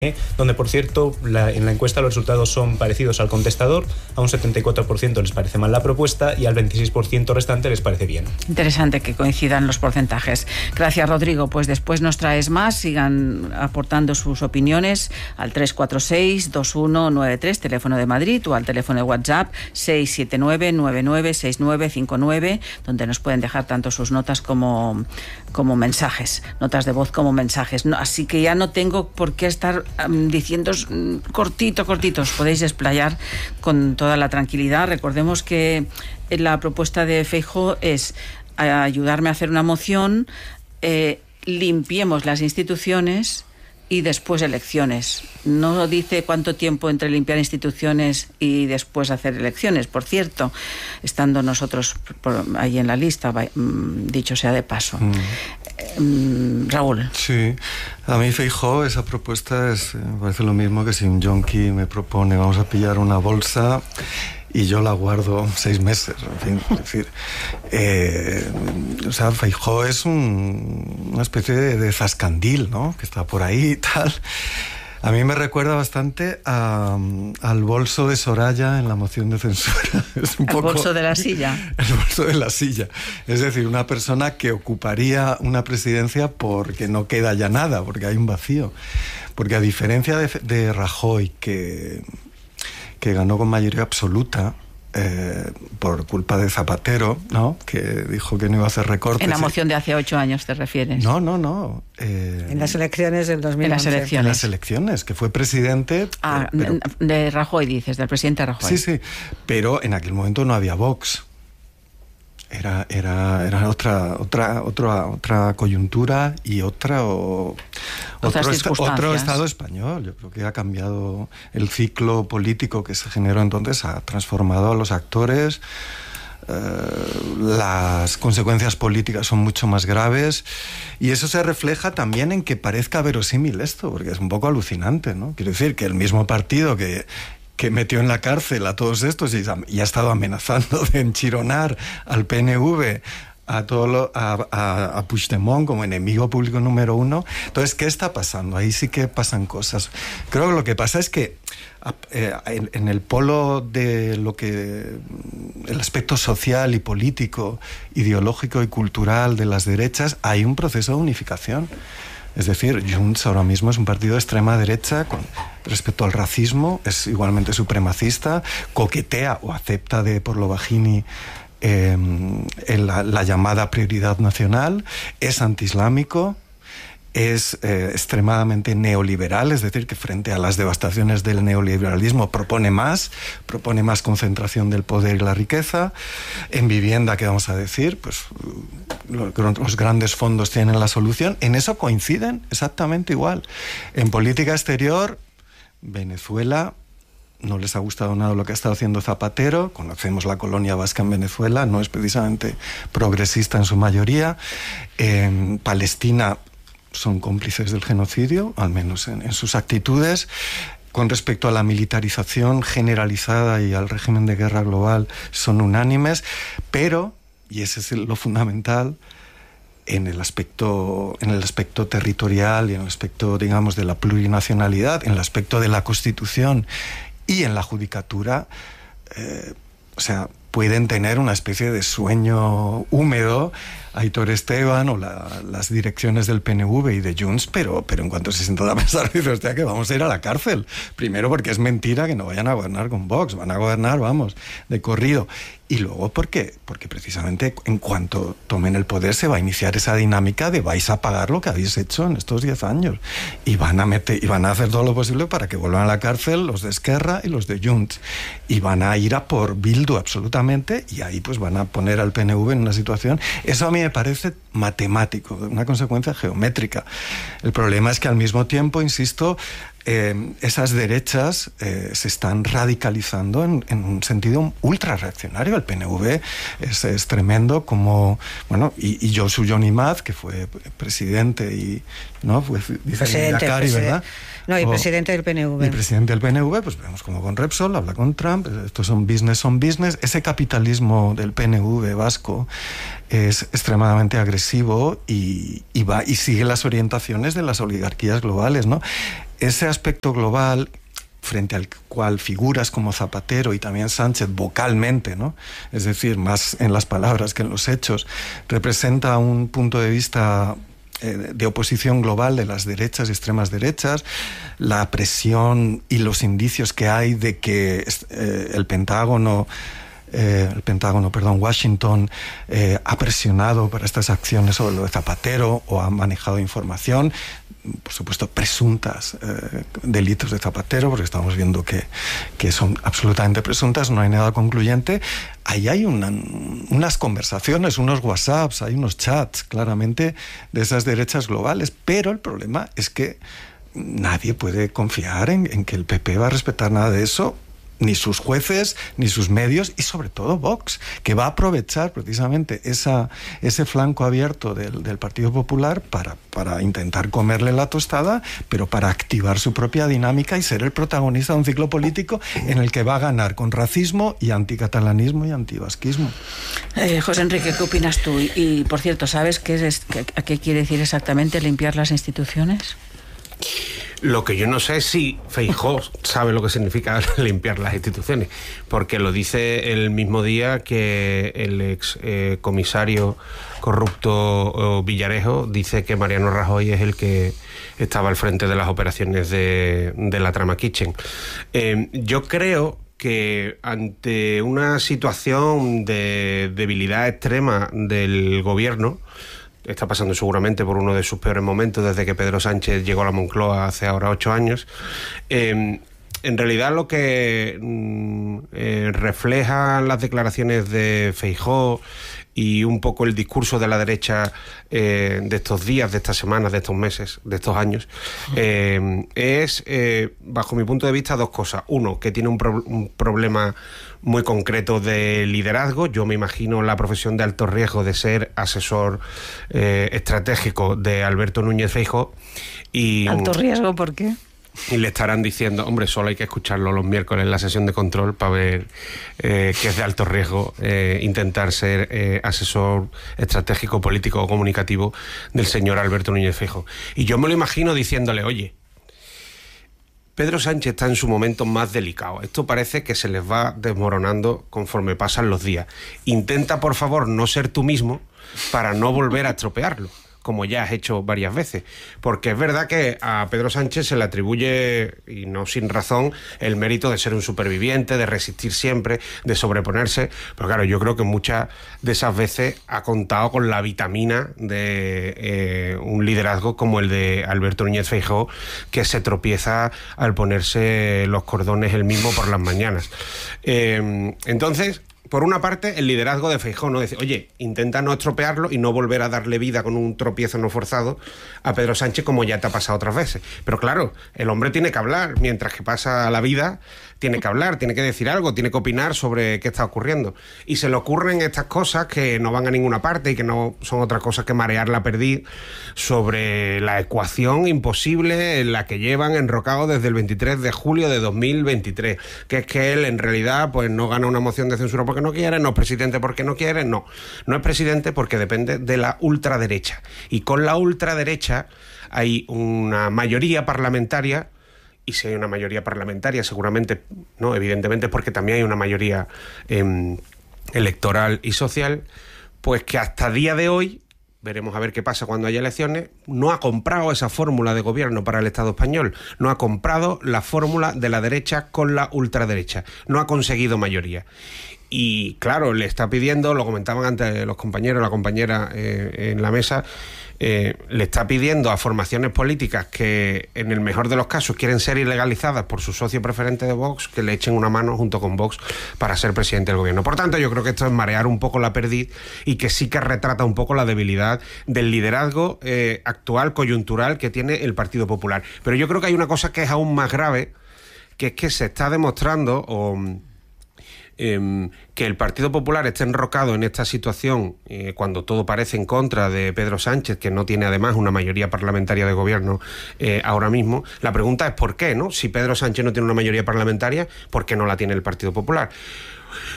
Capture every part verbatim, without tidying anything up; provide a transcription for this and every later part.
donde, por cierto, la, en la encuesta los resultados son parecidos al contestador. A un setenta y cuatro por ciento les parece mal la propuesta y al veintiséis por ciento restante les parece bien. Interesante que coincidan los porcentajes. Gracias, Rodrigo. Pues después nos traes más. Sigan aportando sus opiniones al tres cuatro seis, dos uno nueve tres, teléfono de Madrid, o al teléfono de WhatsApp seis siete nueve, nueve nueve seis nueve cinco nueve, donde nos pueden dejar tanto sus notas como, como mensajes, notas de voz como mensajes. No, así que ya no tengo por qué estar um, diciendo cortito, cortito. Os podéis explayar con toda la tranquilidad. Recordemos que la propuesta de Feijóo es ayudarme a hacer una moción, eh, limpiemos las instituciones y después elecciones. No dice cuánto tiempo entre limpiar instituciones y después hacer elecciones. Por cierto, estando nosotros por ahí en la lista, dicho sea de paso. Mm. Raúl. Sí, a mí Feijóo, esa propuesta es, me parece lo mismo que si un yonki me propone vamos a pillar una bolsa y yo la guardo seis meses, en fin, es decir, eh, o sea, Feijóo es un, una especie de, de zascandil, ¿no?, que está por ahí y tal. A mí me recuerda bastante a, al bolso de Soraya en la moción de censura. Es un el poco, bolso de la silla. El bolso de la silla. Es decir, una persona que ocuparía una presidencia porque no queda ya nada, porque hay un vacío. Porque a diferencia de, de Rajoy, que, que ganó con mayoría absoluta, Eh, por culpa de Zapatero, ¿no?, que dijo que no iba a hacer recortes. En la moción de hace ocho años te refieres. No, no, no. Eh, en las elecciones del dos mil once. En las elecciones. En las elecciones, que fue presidente. Ah, pero, de Rajoy dices, del presidente Rajoy. Sí, sí, pero en aquel momento no había Vox. Era, era, era otra, otra, otra, otra coyuntura y otra o, otro, est otro Estado español. Yo creo que ha cambiado el ciclo político que se generó entonces, ha transformado a los actores. Eh, las consecuencias políticas son mucho más graves y eso se refleja también en que parezca verosímil esto, porque es un poco alucinante, ¿no? Quiero decir que el mismo partido que que metió en la cárcel a todos estos y, y ha estado amenazando de enchironar al P N V, a, todo lo, a, a, a Puigdemont como enemigo público número uno. Entonces, ¿qué está pasando? Ahí sí que pasan cosas. Creo que lo que pasa es que eh, en, en el polo de lo que el aspecto social y político, ideológico y cultural de las derechas, hay un proceso de unificación. Es decir, Junts ahora mismo es un partido de extrema derecha con respecto al racismo, es igualmente supremacista, coquetea o acepta de por lo bajini eh, la, la llamada prioridad nacional, es antiislámico, es eh, extremadamente neoliberal, es decir, que frente a las devastaciones del neoliberalismo propone más, propone más concentración del poder y la riqueza. En vivienda, ¿qué vamos a decir? Pues los grandes fondos tienen la solución. En eso coinciden exactamente igual. En política exterior, Venezuela, no les ha gustado nada lo que ha estado haciendo Zapatero. Conocemos la colonia vasca en Venezuela, no es precisamente progresista en su mayoría. En Palestina son cómplices del genocidio, al menos en, en sus actitudes. Con respecto a la militarización generalizada y al régimen de guerra global, son unánimes, pero, y ese es lo fundamental, en el aspecto, en el aspecto territorial y en el aspecto, digamos, de la plurinacionalidad, en el aspecto de la Constitución y en la judicatura, eh, o sea, pueden tener una especie de sueño húmedo Aitor Esteban o la, las direcciones del P N V y de Junts, pero, pero en cuanto se sientan a pensar, dice, hostia, que vamos a ir a la cárcel. Primero porque es mentira que no vayan a gobernar con Vox, van a gobernar, vamos, de corrido. Y luego porque, porque precisamente en cuanto tomen el poder se va a iniciar esa dinámica de vais a pagar lo que habéis hecho en estos diez años. Y van a meter, y van a hacer todo lo posible para que vuelvan a la cárcel los de Esquerra y los de Junts. Y van a ir a por Bildu absolutamente, y ahí pues van a poner al P N V en una situación. Eso a mí me parece matemático, una consecuencia geométrica. El problema es que al mismo tiempo, insisto, Eh, esas derechas eh, se están radicalizando en, en un sentido ultra reaccionario. El P N V es, es tremendo, como, bueno, y, y Josu Jon Imaz, que fue presidente y, ¿no? Fue, dice presidente, Yacari, presidente, ¿verdad? No, y o, presidente del P N V. Y presidente del P N V, pues vemos como con Repsol, habla con Trump, estos son business son business. Ese capitalismo del P N V vasco es extremadamente agresivo y, y va y sigue las orientaciones de las oligarquías globales, ¿no? ese aspecto global frente al cual figuras como Zapatero y también Sánchez vocalmente, ¿no? Es decir, más en las palabras que en los hechos, representa un punto de vista eh, de oposición global de las derechas y extremas derechas, la presión y los indicios que hay de que eh, el Pentágono Eh, el Pentágono, perdón, Washington eh, ha presionado para estas acciones sobre lo de Zapatero o ha manejado información, por supuesto presuntas eh, delitos de Zapatero, porque estamos viendo que, que son absolutamente presuntas, no hay nada concluyente. Ahí hay una, unas conversaciones, unos WhatsApps, hay unos chats claramente de esas derechas globales, pero el problema es que nadie puede confiar en, en que el P P va a respetar nada de eso, ni sus jueces, ni sus medios, y sobre todo Vox, que va a aprovechar precisamente esa, ese flanco abierto del, del Partido Popular para, para intentar comerle la tostada, pero para activar su propia dinámica y ser el protagonista de un ciclo político en el que va a ganar con racismo y anticatalanismo y antivasquismo. Eh, José Enrique, ¿qué opinas tú? Y, y por cierto, ¿sabes qué es, a qué quiere decir exactamente limpiar las instituciones? Lo que yo no sé es si Feijóo sabe lo que significa limpiar las instituciones, porque lo dice el mismo día que el ex eh, comisario corrupto eh, Villarejo dice que Mariano Rajoy es el que estaba al frente de las operaciones de, de la trama Kitchen. Eh, yo creo que ante una situación de debilidad extrema del gobierno, está pasando seguramente por uno de sus peores momentos desde que Pedro Sánchez llegó a la Moncloa hace ahora ocho años. Eh, en realidad lo que mm, eh, reflejan las declaraciones de Feijóo y un poco el discurso de la derecha eh, de estos días, de estas semanas, de estos meses, de estos años, eh, es, eh, bajo mi punto de vista, dos cosas. Uno, que tiene un, pro- un problema muy concreto de liderazgo. Yo me imagino la profesión de alto riesgo de ser asesor eh, estratégico de Alberto Núñez Feijóo. Y, ¿Alto riesgo por qué? Y le estarán diciendo, hombre, solo hay que escucharlo los miércoles en la sesión de control para ver eh, que es de alto riesgo eh, intentar ser eh, asesor estratégico, político o comunicativo del señor Alberto Núñez Feijóo. Y yo me lo imagino diciéndole, oye, Pedro Sánchez está en su momento más delicado. Esto parece que se les va desmoronando conforme pasan los días. Intenta, por favor, no ser tú mismo para no volver a estropearlo, como ya has hecho varias veces. Porque es verdad que a Pedro Sánchez se le atribuye, y no sin razón, el mérito de ser un superviviente, de resistir siempre, de sobreponerse. Pero claro, yo creo que muchas de esas veces ha contado con la vitamina de eh, un liderazgo como el de Alberto Núñez Feijóo, que se tropieza al ponerse los cordones él mismo por las mañanas. Eh, entonces... Por una parte, el liderazgo de Feijóo, ¿no? Dice, oye, intenta no estropearlo y no volver a darle vida con un tropiezo no forzado a Pedro Sánchez como ya te ha pasado otras veces. Pero claro, el hombre tiene que hablar, mientras que pasa la vida, tiene que hablar, tiene que decir algo, tiene que opinar sobre qué está ocurriendo. Y se le ocurren estas cosas que no van a ninguna parte y que no son otra cosa que marear la perdiz sobre la ecuación imposible en la que llevan enrocado desde el veintitrés de julio de dos mil veintitrés, que es que él en realidad pues no gana una moción de censura porque no quiere, no es presidente porque no quiere, no. No es presidente porque depende de la ultraderecha. Y con la ultraderecha hay una mayoría parlamentaria, y si hay una mayoría parlamentaria seguramente, no, evidentemente porque también hay una mayoría eh, electoral y social, pues que hasta día de hoy, veremos a ver qué pasa cuando haya elecciones, no ha comprado esa fórmula de gobierno para el Estado español, no ha comprado la fórmula de la derecha con la ultraderecha, no ha conseguido mayoría. Y claro, le está pidiendo, lo comentaban antes los compañeros, la compañera eh, en la mesa, eh, le está pidiendo a formaciones políticas que en el mejor de los casos quieren ser ilegalizadas por su socio preferente de Vox, que le echen una mano junto con Vox para ser presidente del gobierno. Por tanto, yo creo que esto es marear un poco la perdiz y que sí que retrata un poco la debilidad del liderazgo eh, actual, coyuntural, que tiene el Partido Popular. Pero yo creo que hay una cosa que es aún más grave, que es que se está demostrando... o Eh, que el Partido Popular esté enrocado en esta situación eh, cuando todo parece en contra de Pedro Sánchez, que no tiene además una mayoría parlamentaria de gobierno eh, ahora mismo. La pregunta es ¿por qué? ¿No? Si Pedro Sánchez no tiene una mayoría parlamentaria, ¿por qué no la tiene el Partido Popular?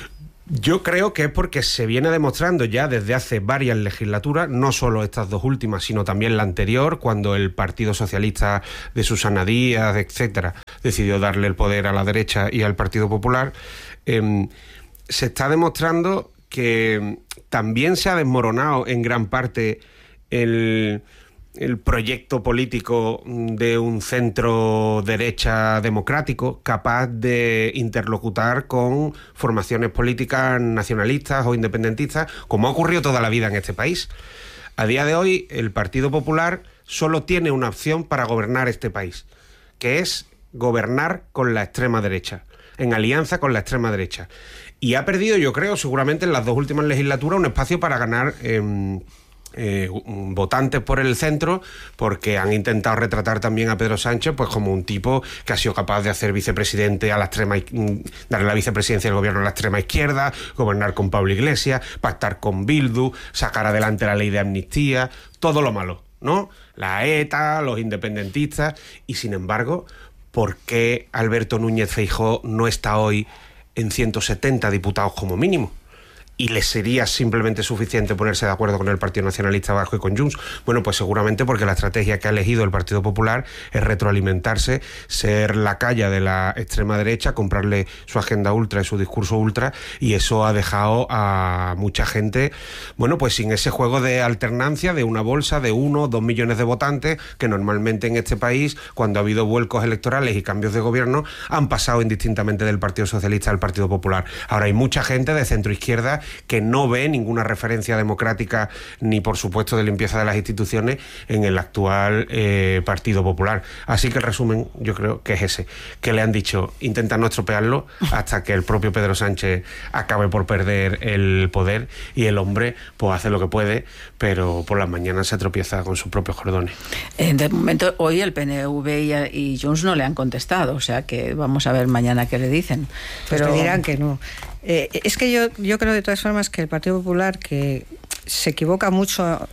Yo creo que es porque se viene demostrando ya desde hace varias legislaturas, no solo estas dos últimas, sino también la anterior, cuando el Partido Socialista de Susana Díaz, etcétera, decidió darle el poder a la derecha y al Partido Popular, eh, se está demostrando que también se ha desmoronado en gran parte el... el proyecto político de un centro derecha democrático capaz de interlocutar con formaciones políticas nacionalistas o independentistas, como ha ocurrido toda la vida en este país. A día de hoy, el Partido Popular solo tiene una opción para gobernar este país, que es gobernar con la extrema derecha, en alianza con la extrema derecha. Y ha perdido, yo creo, seguramente en las dos últimas legislaturas, un espacio para ganar... Eh, Eh, votantes por el centro, porque han intentado retratar también a Pedro Sánchez pues como un tipo que ha sido capaz de hacer vicepresidente a la extrema, darle la vicepresidencia del gobierno a la extrema izquierda, gobernar con Pablo Iglesias, pactar con Bildu, sacar adelante la ley de amnistía, todo lo malo, ¿no? La ETA, los independentistas, y sin embargo, ¿por qué Alberto Núñez Feijóo no está hoy en ciento setenta diputados como mínimo? ¿Y le sería simplemente suficiente ponerse de acuerdo con el Partido Nacionalista Vasco y con Junts? Bueno, pues seguramente porque la estrategia que ha elegido el Partido Popular es retroalimentarse, ser la calla de la extrema derecha, comprarle su agenda ultra y su discurso ultra, y eso ha dejado a mucha gente, bueno, pues sin ese juego de alternancia de una bolsa de uno, dos millones de votantes que normalmente en este país, cuando ha habido vuelcos electorales y cambios de gobierno, han pasado indistintamente del Partido Socialista al Partido Popular. Ahora hay mucha gente de centro izquierda que no ve ninguna referencia democrática ni, por supuesto, de limpieza de las instituciones en el actual eh, Partido Popular. Así que el resumen, yo creo que es ese, que le han dicho, intentan no estropearlo hasta que el propio Pedro Sánchez acabe por perder el poder, y el hombre pues hace lo que puede, pero por las mañanas se tropieza con sus propios cordones. Eh, de momento, hoy el P N V y, y Junts no le han contestado, o sea que vamos a ver mañana qué le dicen. Pero pues dirán que no. Eh, es que yo, yo creo de todas formas que el Partido Popular, que se equivoca mucho,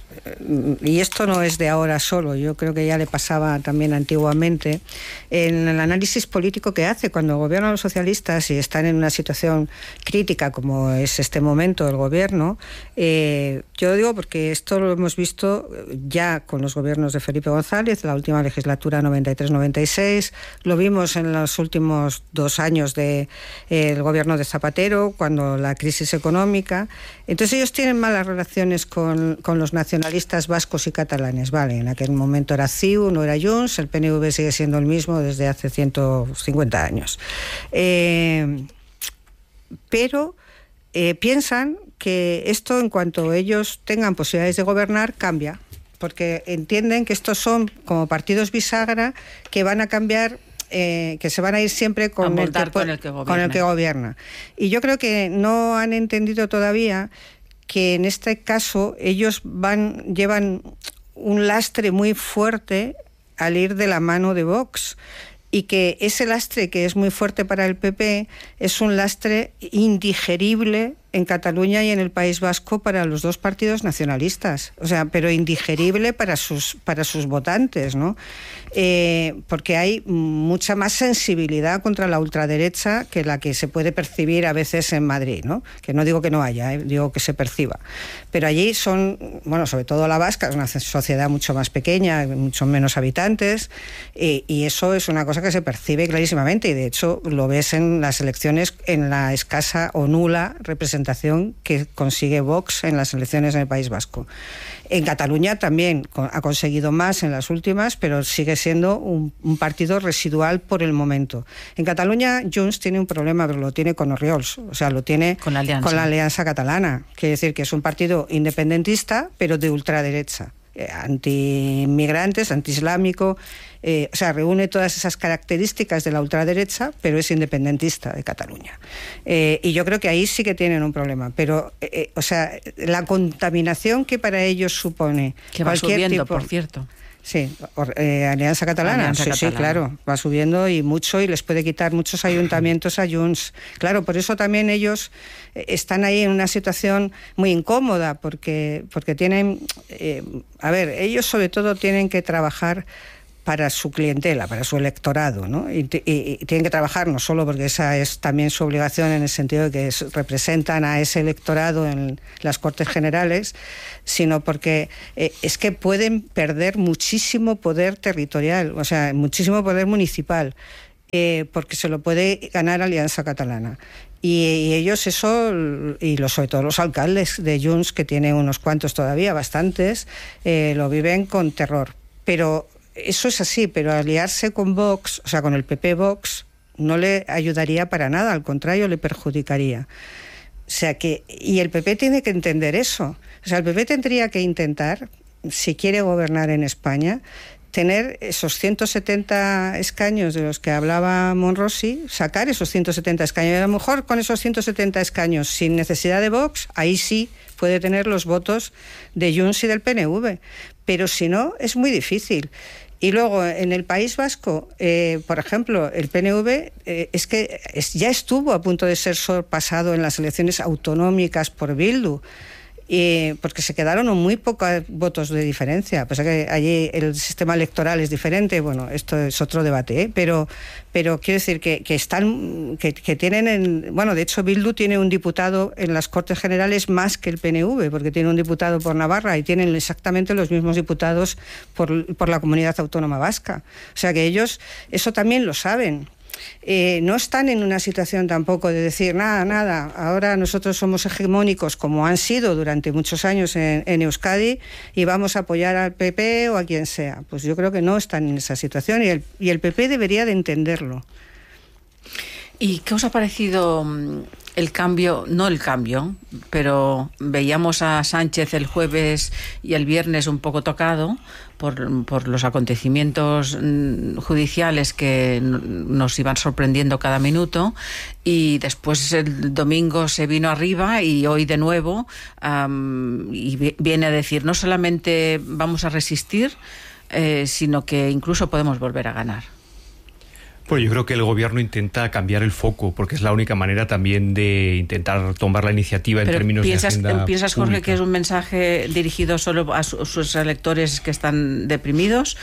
y esto no es de ahora solo, yo creo que ya le pasaba también antiguamente, en el análisis político que hace cuando gobiernan los socialistas y están en una situación crítica como es este momento el gobierno. Eh, yo digo porque esto lo hemos visto ya con los gobiernos de Felipe González, la última legislatura noventa y tres noventa y seis, lo vimos en los últimos dos años del de, eh, gobierno de Zapatero, cuando la crisis económica. Entonces ellos tienen malas relaciones con, con los nacionalistas vascos y catalanes, vale, en aquel momento era C I U, no era Junts, el P N V sigue siendo el mismo desde hace ciento cincuenta años. Eh, pero eh, piensan que esto, en cuanto ellos tengan posibilidades de gobernar, cambia, porque entienden que estos son como partidos bisagra que van a cambiar. Eh, que se van a ir siempre con el que, con, el que con el que gobierna. Y yo creo que no han entendido todavía que en este caso ellos van llevan un lastre muy fuerte al ir de la mano de Vox, y que ese lastre, que es muy fuerte para el P P, es un lastre indigerible en Cataluña y en el País Vasco para los dos partidos nacionalistas, o sea, pero indigerible para sus para sus votantes, ¿no? Eh, porque hay mucha más sensibilidad contra la ultraderecha que la que se puede percibir a veces en Madrid, ¿no? Que no digo que no haya, ¿eh? Digo que se perciba. Pero allí son, bueno, sobre todo la vasca, es una sociedad mucho más pequeña, mucho menos habitantes, eh, y eso es una cosa que se percibe clarísimamente, y de hecho lo ves en las elecciones, en la escasa o nula representación que consigue Vox en las elecciones en el País Vasco. En Cataluña también ha conseguido más en las últimas, pero sigue siendo un, un partido residual por el momento. En Cataluña Junts tiene un problema, pero lo tiene con Orriols, o sea, lo tiene con la Alianza, con la Alianza Catalana. Quiere decir que es un partido independentista, pero de ultraderecha. Eh, anti-inmigrantes, anti-islámico, eh, o sea, reúne todas esas características de la ultraderecha, pero es independentista de Cataluña. Eh, y yo creo que ahí sí que tienen un problema, pero, eh, o sea, la contaminación que para ellos supone que va cualquier subiendo, tipo, por cierto. Sí, eh, Alianza Catalana, Alianza sí, Catalana. sí, claro, va subiendo y mucho, y les puede quitar muchos ayuntamientos a Junts. Claro, por eso también ellos están ahí en una situación muy incómoda, porque, porque tienen, eh, a ver, ellos sobre todo tienen que trabajar para su clientela, para su electorado, ¿no? Y, y, y tienen que trabajar no solo porque esa es también su obligación en el sentido de que es, representan a ese electorado en las Cortes Generales, sino porque eh, es que pueden perder muchísimo poder territorial, o sea, muchísimo poder municipal, eh, porque se lo puede ganar Alianza Catalana. Y, y ellos eso, y los, sobre todo los alcaldes de Junts, que tienen unos cuantos todavía, bastantes, eh, lo viven con terror. Pero eso es así, pero aliarse con Vox, o sea, con el P P Vox, no le ayudaría para nada, al contrario, le perjudicaría. O sea que, y el P P tiene que entender eso. O sea, el P P tendría que intentar, si quiere gobernar en España, tener esos ciento setenta escaños de los que hablaba Monrosi, sacar esos ciento setenta escaños. Y a lo mejor con esos ciento setenta escaños, sin necesidad de Vox, ahí sí puede tener los votos de Junts y del P N V. Pero si no, es muy difícil. Y luego, en el País Vasco, eh, por ejemplo, el P N V eh, es que es, ya estuvo a punto de ser sorpasado en las elecciones autonómicas por Bildu. Y porque se quedaron muy pocos votos de diferencia, a pesar que allí el sistema electoral es diferente. Bueno, esto es otro debate, ¿eh? pero pero quiero decir que, que están que, que tienen en, bueno, de hecho Bildu tiene un diputado en las Cortes Generales más que el P N V, porque tiene un diputado por Navarra y tienen exactamente los mismos diputados por, por la Comunidad Autónoma Vasca. O sea que ellos eso también lo saben. Eh, no están en una situación tampoco de decir nada, nada, ahora nosotros somos hegemónicos como han sido durante muchos años en, en Euskadi y vamos a apoyar al P P o a quien sea. Pues yo creo que no están en esa situación y el, y el P P debería de entenderlo. ¿Y qué os ha parecido el cambio, no el cambio, pero veíamos a Sánchez el jueves y el viernes un poco tocado por, por los acontecimientos judiciales que nos iban sorprendiendo cada minuto, y después el domingo se vino arriba y hoy de nuevo um, y viene a decir no solamente vamos a resistir, eh, sino que incluso podemos volver a ganar? Pues yo creo que el gobierno intenta cambiar el foco, porque es la única manera también de intentar tomar la iniciativa en Pero términos piensas, de agenda ¿Piensas, Jorge, pública. que es un mensaje dirigido solo a su, sus electores que están deprimidos,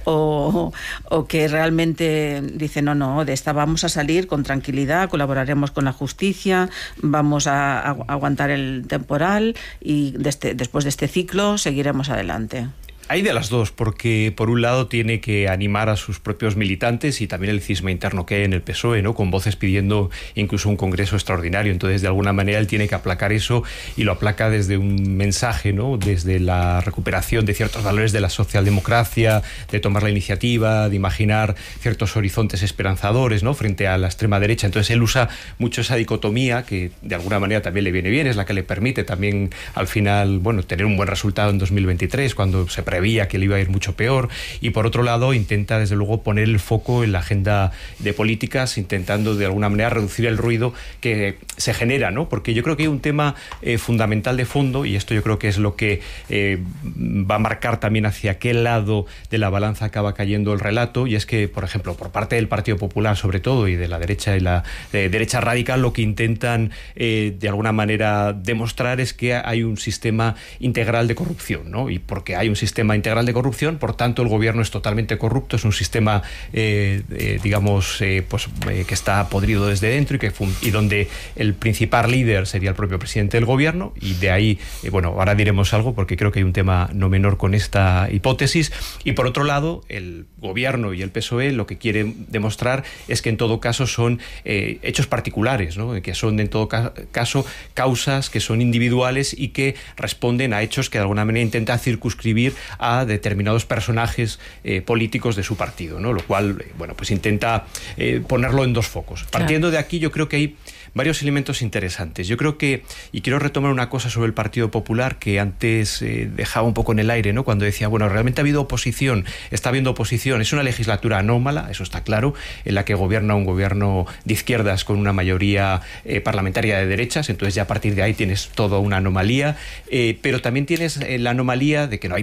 o, o que realmente dice no, no, de esta vamos a salir con tranquilidad, colaboraremos con la justicia, vamos a, a aguantar el temporal y de este, después de este ciclo seguiremos adelante? Hay de las dos, porque por un lado tiene que animar a sus propios militantes y también el cisma interno que hay en el P S O E, ¿no? Con voces pidiendo incluso un congreso extraordinario. Entonces, de alguna manera, él tiene que aplacar eso, y lo aplaca desde un mensaje, ¿no? Desde la recuperación de ciertos valores de la socialdemocracia, de tomar la iniciativa, de imaginar ciertos horizontes esperanzadores, ¿no? Frente a la extrema derecha. Entonces, él usa mucho esa dicotomía que de alguna manera también le viene bien, es la que le permite también al final, bueno, tener un buen resultado en dos mil veintitrés, cuando se prevía que le iba a ir mucho peor, y por otro lado intenta desde luego poner el foco en la agenda de políticas, intentando de alguna manera reducir el ruido que se genera, ¿no? Porque yo creo que hay un tema eh, fundamental de fondo, y esto yo creo que es lo que eh, va a marcar también hacia qué lado de la balanza acaba cayendo el relato, y es que, por ejemplo, por parte del Partido Popular sobre todo, y de la derecha y la eh, derecha radical, lo que intentan eh, de alguna manera demostrar es que hay un sistema integral de corrupción, ¿no? Y porque hay un sistema integral de corrupción, por tanto el gobierno es totalmente corrupto, es un sistema eh, eh, digamos eh, pues eh, que está podrido desde dentro, y que y donde el principal líder sería el propio presidente del gobierno, y de ahí eh, bueno, ahora diremos algo porque creo que hay un tema no menor con esta hipótesis. Y por otro lado, el gobierno y el P S O E lo que quieren demostrar es que en todo caso son eh, hechos particulares, ¿no? Que son en todo ca caso causas que son individuales y que responden a hechos que de alguna manera intentan circunscribir a determinados personajes eh, políticos de su partido, ¿no? Lo cual, eh, bueno, pues intenta eh, ponerlo en dos focos. Partiendo de aquí, yo creo que hay varios elementos interesantes. Yo creo que, y quiero retomar una cosa sobre el Partido Popular que antes eh, dejaba un poco en el aire, ¿no? Cuando decía, bueno, realmente ha habido oposición, está habiendo oposición, es una legislatura anómala, eso está claro, en la que gobierna un gobierno de izquierdas con una mayoría eh, parlamentaria de derechas, entonces ya a partir de ahí tienes toda una anomalía, eh, pero también tienes eh, la anomalía de que no hay presupuestos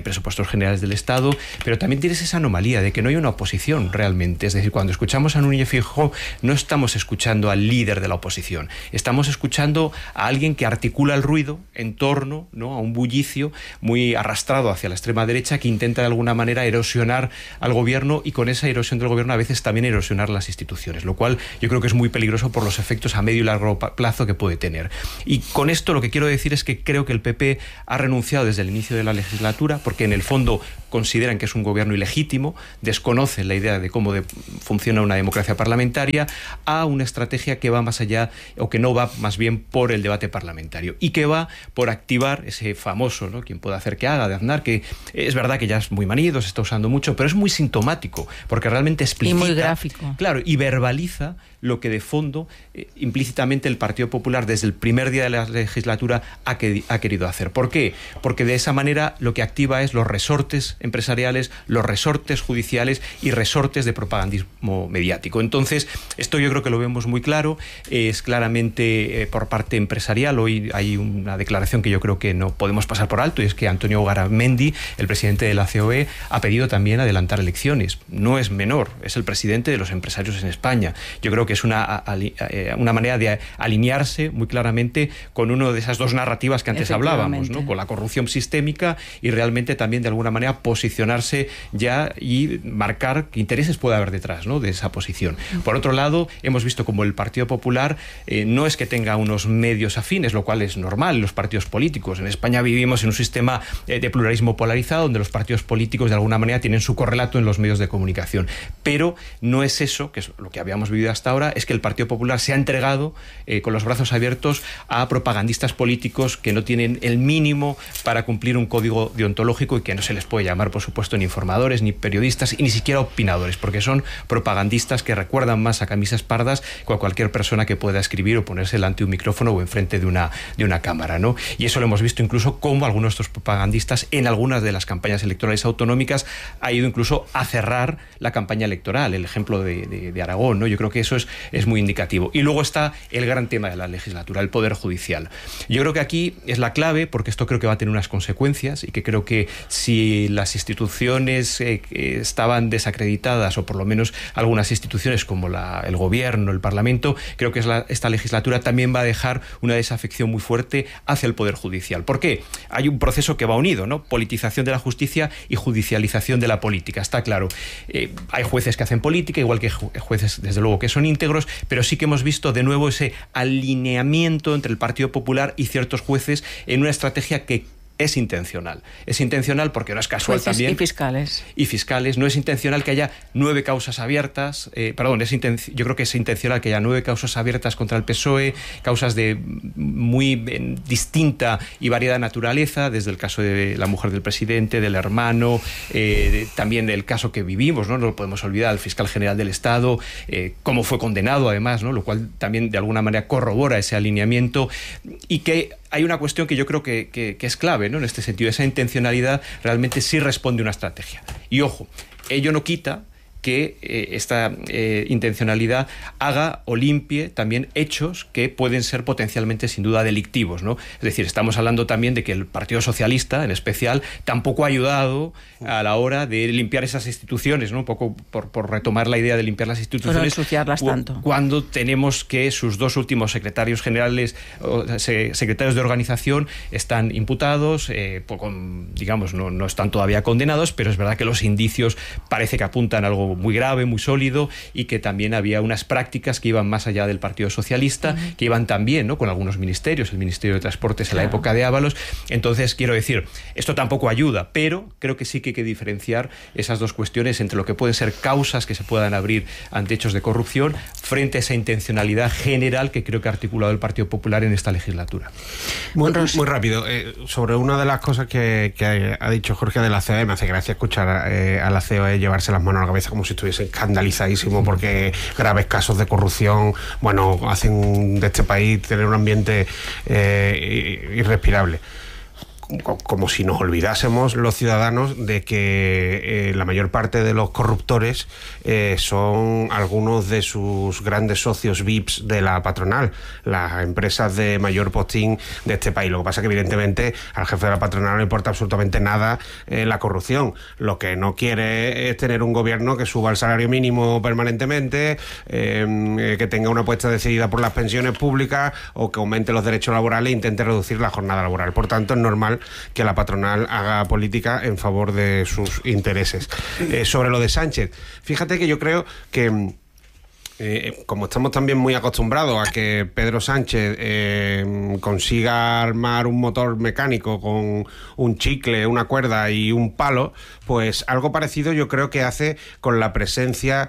ministros generales del Estado, pero también tienes esa anomalía de que no hay una oposición realmente. Es decir, cuando escuchamos a Núñez Feijóo no estamos escuchando al líder de la oposición, estamos escuchando a alguien que articula el ruido en torno, ¿no?, a un bullicio muy arrastrado hacia la extrema derecha que intenta de alguna manera erosionar al gobierno y con esa erosión del gobierno a veces también erosionar las instituciones, lo cual yo creo que es muy peligroso por los efectos a medio y largo plazo que puede tener. Y con esto lo que quiero decir es que creo que el P P ha renunciado desde el inicio de la legislatura porque en el fondo consideran que es un gobierno ilegítimo, desconocen la idea de cómo de, funciona una democracia parlamentaria, a una estrategia que va más allá o que no va más bien por el debate parlamentario y que va por activar ese famoso, ¿no?, quien pueda hacer que haga, de Aznar, que es verdad que ya es muy manido, se está usando mucho, pero es muy sintomático porque realmente explicita, y muy gráfico, claro, y verbaliza lo que de fondo eh, implícitamente el Partido Popular desde el primer día de la legislatura ha, que, ha querido hacer. ¿Por qué? Porque de esa manera lo que activa es los resortes empresariales, los resortes judiciales y resortes de propagandismo mediático. Entonces, esto yo creo que lo vemos muy claro, eh, es claramente eh, por parte empresarial. Hoy hay una declaración que yo creo que no podemos pasar por alto y es que Antonio Garamendi, el presidente de la C O E, ha pedido también adelantar elecciones. No es menor, es el presidente de los empresarios en España. Yo creo que es una, una manera de alinearse muy claramente con una de esas dos narrativas que antes hablábamos, ¿no?, con la corrupción sistémica y realmente también de alguna manera posicionarse ya y marcar qué intereses puede haber detrás, ¿no?, de esa posición. Por otro lado, hemos visto como el Partido Popular eh, no es que tenga unos medios afines, lo cual es normal en los partidos políticos. En España vivimos en un sistema eh, de pluralismo polarizado donde los partidos políticos de alguna manera tienen su correlato en los medios de comunicación. Pero no es eso, que es lo que habíamos vivido hasta ahora, es que el Partido Popular se ha entregado eh, con los brazos abiertos a propagandistas políticos que no tienen el mínimo para cumplir un código deontológico y que no se les puede llamar, por supuesto, ni informadores, ni periodistas y ni siquiera opinadores, porque son propagandistas que recuerdan más a camisas pardas que a cualquier persona que pueda escribir o ponerse delante de un micrófono o enfrente de una, de una cámara, ¿no? Y eso lo hemos visto incluso como algunos de estos propagandistas en algunas de las campañas electorales autonómicas ha ido incluso a cerrar la campaña electoral, el ejemplo de, de, de Aragón, ¿no? Yo creo que eso es es muy indicativo. Y luego está el gran tema de la legislatura, el Poder Judicial. Yo creo que aquí es la clave, porque esto creo que va a tener unas consecuencias y que creo que si las instituciones eh, estaban desacreditadas, o por lo menos algunas instituciones como la, el Gobierno, el Parlamento, creo que es la, esta legislatura también va a dejar una desafección muy fuerte hacia el Poder Judicial. ¿Por qué? Hay un proceso que va unido, ¿no? Politización de la justicia y judicialización de la política, está claro. Eh, hay jueces que hacen política, igual que jueces, desde luego, que son íntegros, pero sí que hemos visto de nuevo ese alineamiento entre el Partido Popular y ciertos jueces en una estrategia que es intencional. Es intencional porque no es casual jueces también. Y fiscales. Y fiscales. No es intencional que haya nueve causas abiertas. Eh, perdón, es intenc- yo creo que es intencional que haya nueve causas abiertas contra el P S O E, causas de muy eh, distinta y variada naturaleza, desde el caso de la mujer del presidente, del hermano, eh, de, también del caso que vivimos, ¿no? No lo podemos olvidar, el fiscal general del Estado, eh, cómo fue condenado además, ¿no? Lo cual también de alguna manera corrobora ese alineamiento y que hay una cuestión que yo creo que, que, que es clave, ¿no? En este sentido, esa intencionalidad realmente sí responde a una estrategia. Y ojo, ello no quita que eh, esta eh, intencionalidad haga o limpie también hechos que pueden ser potencialmente sin duda delictivos, ¿no? Es decir, estamos hablando también de que el Partido Socialista, en especial, tampoco ha ayudado a la hora de limpiar esas instituciones, ¿no? Un poco por, por retomar la idea de limpiar las instituciones. Pero ensuciarlas cu- tanto. Cuando tenemos que sus dos últimos secretarios generales, o se, secretarios de organización, están imputados, eh, con, digamos, no, no están todavía condenados, pero es verdad que los indicios parece que apuntan a algo muy grave, muy sólido, y que también había unas prácticas que iban más allá del Partido Socialista, uh-huh. que iban también, ¿no?, con algunos ministerios, el Ministerio de Transportes claro. en la época de Ábalos. Entonces, quiero decir, esto tampoco ayuda, pero creo que sí que hay que diferenciar esas dos cuestiones entre lo que pueden ser causas que se puedan abrir ante hechos de corrupción frente a esa intencionalidad general que creo que ha articulado el Partido Popular en esta legislatura. Muy, muy rápido, eh, sobre una de las cosas que, que ha dicho Jorge de la C O E, me hace gracia escuchar eh, a la C O E llevarse las manos a la cabeza como si estuviese escandalizadísimo porque graves casos de corrupción, bueno, hacen de este país tener un ambiente eh, irrespirable. como si nos olvidásemos los ciudadanos de que eh, la mayor parte de los corruptores eh, son algunos de sus grandes socios V I Ps de la patronal, las empresas de mayor postín de este país. Lo que pasa es que evidentemente al jefe de la patronal no le importa absolutamente nada eh, la corrupción. Lo que no quiere es tener un gobierno que suba el salario mínimo permanentemente, eh, que tenga una apuesta decidida por las pensiones públicas o que aumente los derechos laborales e intente reducir la jornada laboral. Por tanto, es normal que la patronal haga política en favor de sus intereses. Eh, sobre lo de Sánchez, fíjate que yo creo que Eh, como estamos también muy acostumbrados a que Pedro Sánchez eh, consiga armar un motor mecánico con un chicle, una cuerda y un palo, pues algo parecido yo creo que hace con la presencia,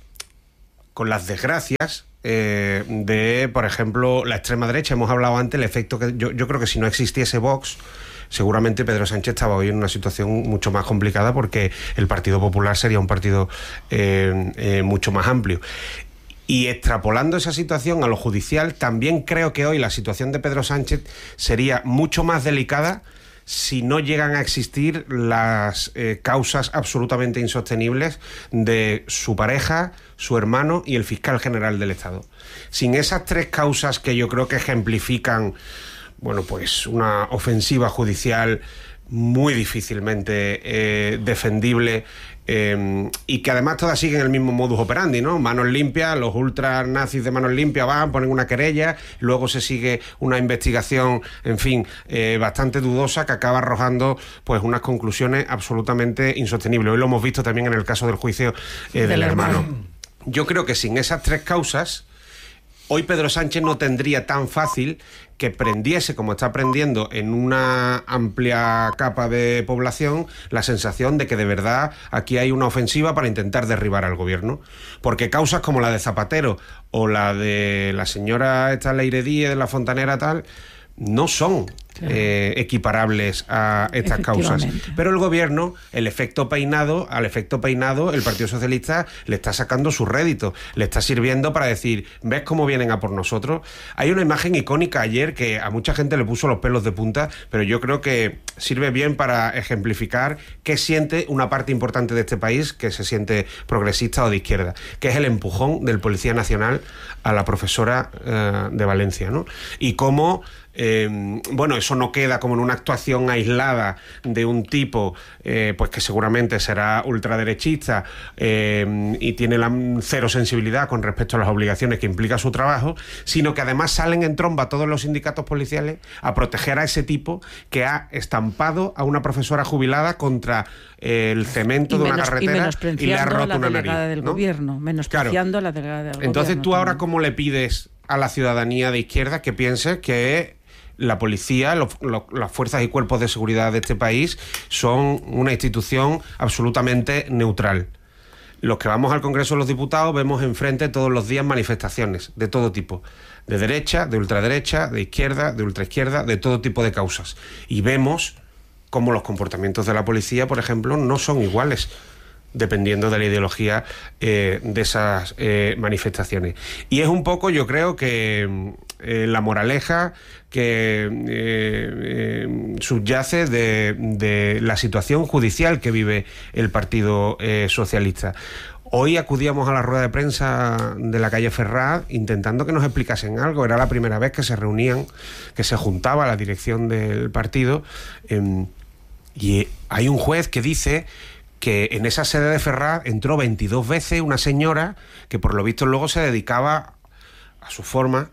con las desgracias eh, de, por ejemplo, la extrema derecha. Hemos hablado antes el efecto que yo, yo creo que si no existiese Vox, seguramente Pedro Sánchez estaba hoy en una situación mucho más complicada, porque el Partido Popular sería un partido eh, eh, mucho más amplio. Y extrapolando esa situación a lo judicial, también creo que hoy la situación de Pedro Sánchez sería mucho más delicada si no llegan a existir las eh, causas absolutamente insostenibles de su pareja, su hermano y el fiscal general del Estado. Sin esas tres causas que yo creo que ejemplifican, bueno, pues una ofensiva judicial muy difícilmente eh, defendible, eh, y que además todas siguen el mismo modus operandi, ¿no? Manos limpias, los ultras nazis de manos limpias van, ponen una querella, luego se sigue una investigación, en fin, eh, bastante dudosa, que acaba arrojando pues unas conclusiones absolutamente insostenibles. Hoy lo hemos visto también en el caso del juicio eh, del, del hermano. hermano. Yo creo que sin esas tres causas, hoy Pedro Sánchez no tendría tan fácil que prendiese, como está prendiendo en una amplia capa de población, la sensación de que de verdad aquí hay una ofensiva para intentar derribar al gobierno. Porque causas como la de Zapatero o la de la señora esta Leire Díez de la Fontanera tal, no son claro. eh, equiparables a estas causas. Pero el gobierno, el efecto peinado, al efecto peinado, el Partido Socialista le está sacando su rédito, le está sirviendo para decir, ¿ves cómo vienen a por nosotros? Hay una imagen icónica ayer que a mucha gente le puso los pelos de punta, pero yo creo que sirve bien para ejemplificar qué siente una parte importante de este país que se siente progresista o de izquierda, que es el empujón del Policía Nacional a la profesora eh, de Valencia, ¿no? Y cómo Eh, bueno, eso no queda como en una actuación aislada de un tipo eh, pues que seguramente será ultraderechista eh, y tiene la cero sensibilidad con respecto a las obligaciones que implica su trabajo, sino que además salen en tromba todos los sindicatos policiales a proteger a ese tipo que ha estampado a una profesora jubilada contra eh, el cemento y de una menos, carretera y, y le ha roto una nariz, del ¿no? gobierno, menospreciando claro. la delegada del Entonces gobierno. tú ahora, ¿cómo le pides a la ciudadanía de izquierda que piense que la policía, los, los, las fuerzas y cuerpos de seguridad de este país son una institución absolutamente neutral? Los que vamos al Congreso de los Diputados vemos enfrente todos los días manifestaciones de todo tipo, de derecha, de ultraderecha, de izquierda, de ultraizquierda, de todo tipo de causas. Y vemos cómo los comportamientos de la policía, por ejemplo, no son iguales dependiendo de la ideología eh, de esas eh, manifestaciones. Y es un poco, yo creo que eh, la moraleja que eh, eh, subyace de, de la situación judicial que vive el Partido eh, Socialista. Hoy acudíamos a la rueda de prensa de la calle Ferraz intentando que nos explicasen algo. Era la primera vez que se reunían, que se juntaba la dirección del partido, eh, y hay un juez que dice que en esa sede de Ferraz entró veintidós veces una señora que por lo visto luego se dedicaba a su forma,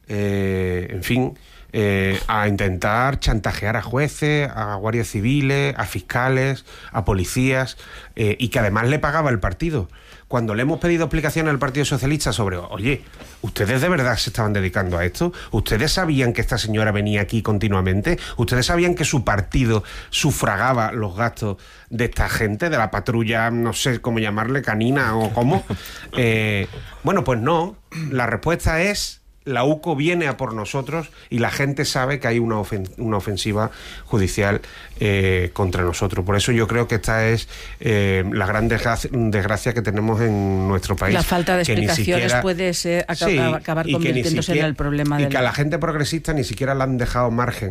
eh, en fin, eh, a intentar chantajear a jueces, a guardias civiles, a fiscales, a policías, eh, y que además le pagaba el partido. Cuando le hemos pedido explicaciones al Partido Socialista sobre, oye, ¿ustedes de verdad se estaban dedicando a esto? ¿Ustedes sabían que esta señora venía aquí continuamente? ¿Ustedes sabían que su partido sufragaba los gastos de esta gente, de la patrulla, no sé cómo llamarle, canina o cómo? Eh, bueno, pues no. La respuesta es: la U C O viene a por nosotros y la gente sabe que hay una, ofen- una ofensiva judicial eh, contra nosotros. Por eso yo creo que esta es eh, la gran desgracia, desgracia que tenemos en nuestro país. La falta de que explicaciones siquiera, puede ser, acabar, sí, acabar convirtiéndose siquiera, en el problema. Y del... que a la gente progresista ni siquiera le han dejado margen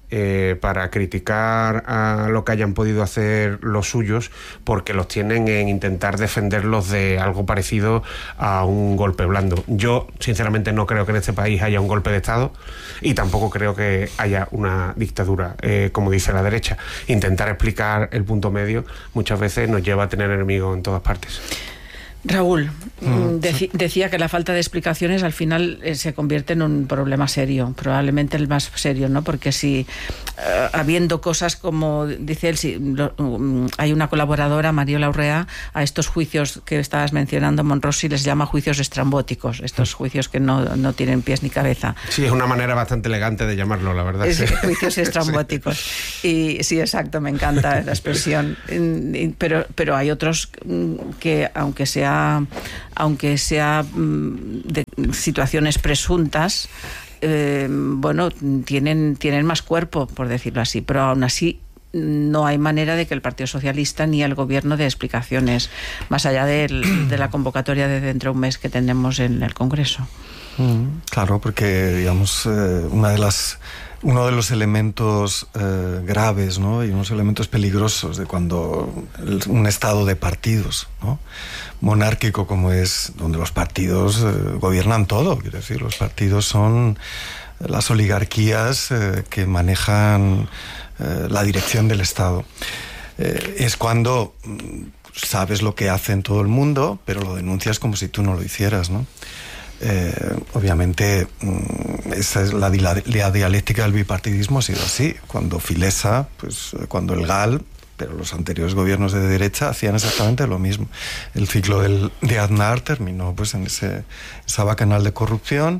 eh, para criticar a lo que hayan podido hacer los suyos, porque los tienen en intentar defenderlos de algo parecido a un golpe blando. Yo, sinceramente, no creo que en este país haya un golpe de Estado y tampoco creo que haya una dictadura, eh, como dice la derecha. Intentar explicar el punto medio muchas veces nos lleva a tener enemigos en todas partes. Raúl, mm, deci- decía que la falta de explicaciones al final eh, se convierte en un problema serio, probablemente el más serio, ¿no? Porque si eh, habiendo cosas como dice él, si lo, um, hay una colaboradora, Mariola Urrea, a estos juicios que estabas mencionando, Monrossi les llama juicios estrambóticos, estos juicios que no, no tienen pies ni cabeza. Sí, es una manera bastante elegante de llamarlo, la verdad. Es, sí. Juicios estrambóticos. Sí. Y sí, exacto, me encanta la expresión. Pero, pero hay otros que, aunque sea aunque sea de situaciones presuntas, eh, bueno, tienen, tienen más cuerpo, por decirlo así, pero aún así no hay manera de que el Partido Socialista ni el Gobierno dé explicaciones, más allá de, de la convocatoria de dentro de un mes que tenemos en el Congreso. Mm, claro, porque, digamos, eh, una de las uno de los elementos eh, graves, ¿no? Y unos elementos peligrosos de cuando el, un estado de partidos, ¿no? monárquico como es, donde los partidos eh, gobiernan todo, quiero decir, los partidos son las oligarquías eh, que manejan eh, la dirección del Estado. Eh, es cuando mm, sabes lo que hace en todo el mundo, pero lo denuncias como si tú no lo hicieras, ¿no? Eh, obviamente esa es la, la dialéctica del bipartidismo, ha sido así. Cuando Filesa, pues cuando el G A L, pero los anteriores gobiernos de derecha hacían exactamente lo mismo. El ciclo del, de Aznar terminó pues en ese, esa bacanal de corrupción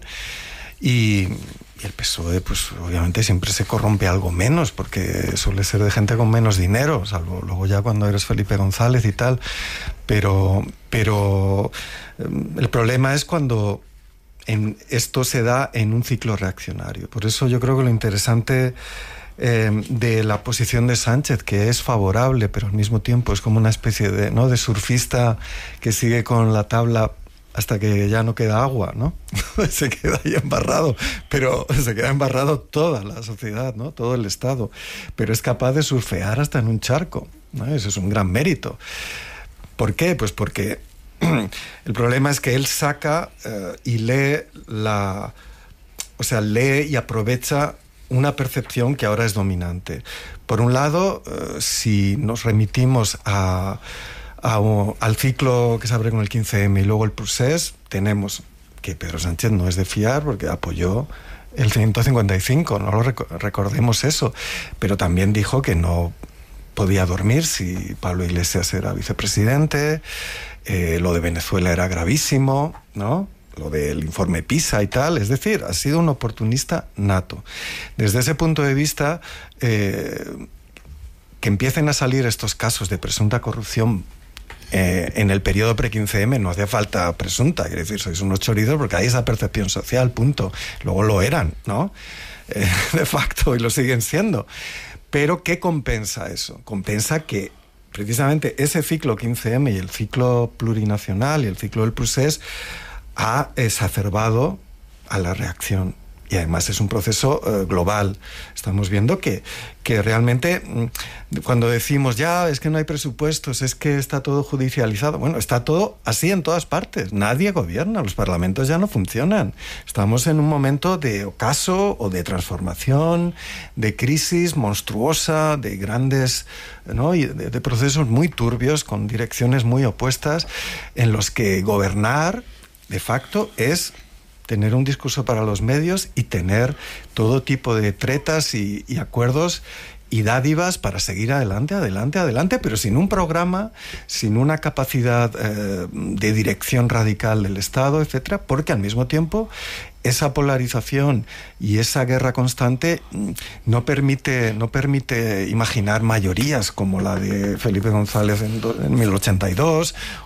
y, y el P S O E pues obviamente siempre se corrompe algo menos, porque suele ser de gente con menos dinero, salvo luego ya cuando eres Felipe González y tal, pero, pero el problema es cuando en, esto se da en un ciclo reaccionario. Por eso yo creo que lo interesante eh, de la posición de Sánchez, que es favorable, pero al mismo tiempo es como una especie de, ¿no? de surfista que sigue con la tabla hasta que ya no queda agua, ¿no? Se queda ahí embarrado, pero se queda embarrado toda la sociedad, ¿no? Todo el Estado, pero es capaz de surfear hasta en un charco, ¿no? Eso es un gran mérito. ¿Por qué? Pues porque el problema es que él saca eh, y lee la, o sea, lee y aprovecha una percepción que ahora es dominante. Por un lado, eh, si nos remitimos a A, al ciclo que se abre con el quince eme y luego el procés, tenemos que Pedro Sánchez no es de fiar porque apoyó el ciento cincuenta y cinco, no lo rec- recordemos eso, pero también dijo que no podía dormir si Pablo Iglesias era vicepresidente, eh, lo de Venezuela era gravísimo, ¿no? Lo del informe PISA y tal, es decir, ha sido un oportunista nato. Desde ese punto de vista, eh, que empiecen a salir estos casos de presunta corrupción Eh, en el periodo pre-quince eme no hacía falta presunta, quiere decir, sois unos chorizos porque hay esa percepción social, punto. Luego lo eran, ¿no? Eh, de facto, y lo siguen siendo. Pero ¿qué compensa eso? Compensa que precisamente ese ciclo quince eme y el ciclo plurinacional y el ciclo del procés ha exacerbado a la reacción. Y además es un proceso eh, global. Estamos viendo que, que realmente cuando decimos ya, es que no hay presupuestos, es que está todo judicializado, bueno, está todo así en todas partes. Nadie gobierna, los parlamentos ya no funcionan. Estamos en un momento de ocaso o de transformación, de crisis monstruosa, de grandes, ¿no? y de, de procesos muy turbios con direcciones muy opuestas, en los que gobernar de facto es tener un discurso para los medios y tener todo tipo de tretas y, y acuerdos y dádivas para seguir adelante, adelante, adelante, pero sin un programa, sin una capacidad eh, de dirección radical del Estado, etcétera, porque al mismo tiempo esa polarización y esa guerra constante no permite, no permite imaginar mayorías como la de Felipe González en, en mil ochenta y dos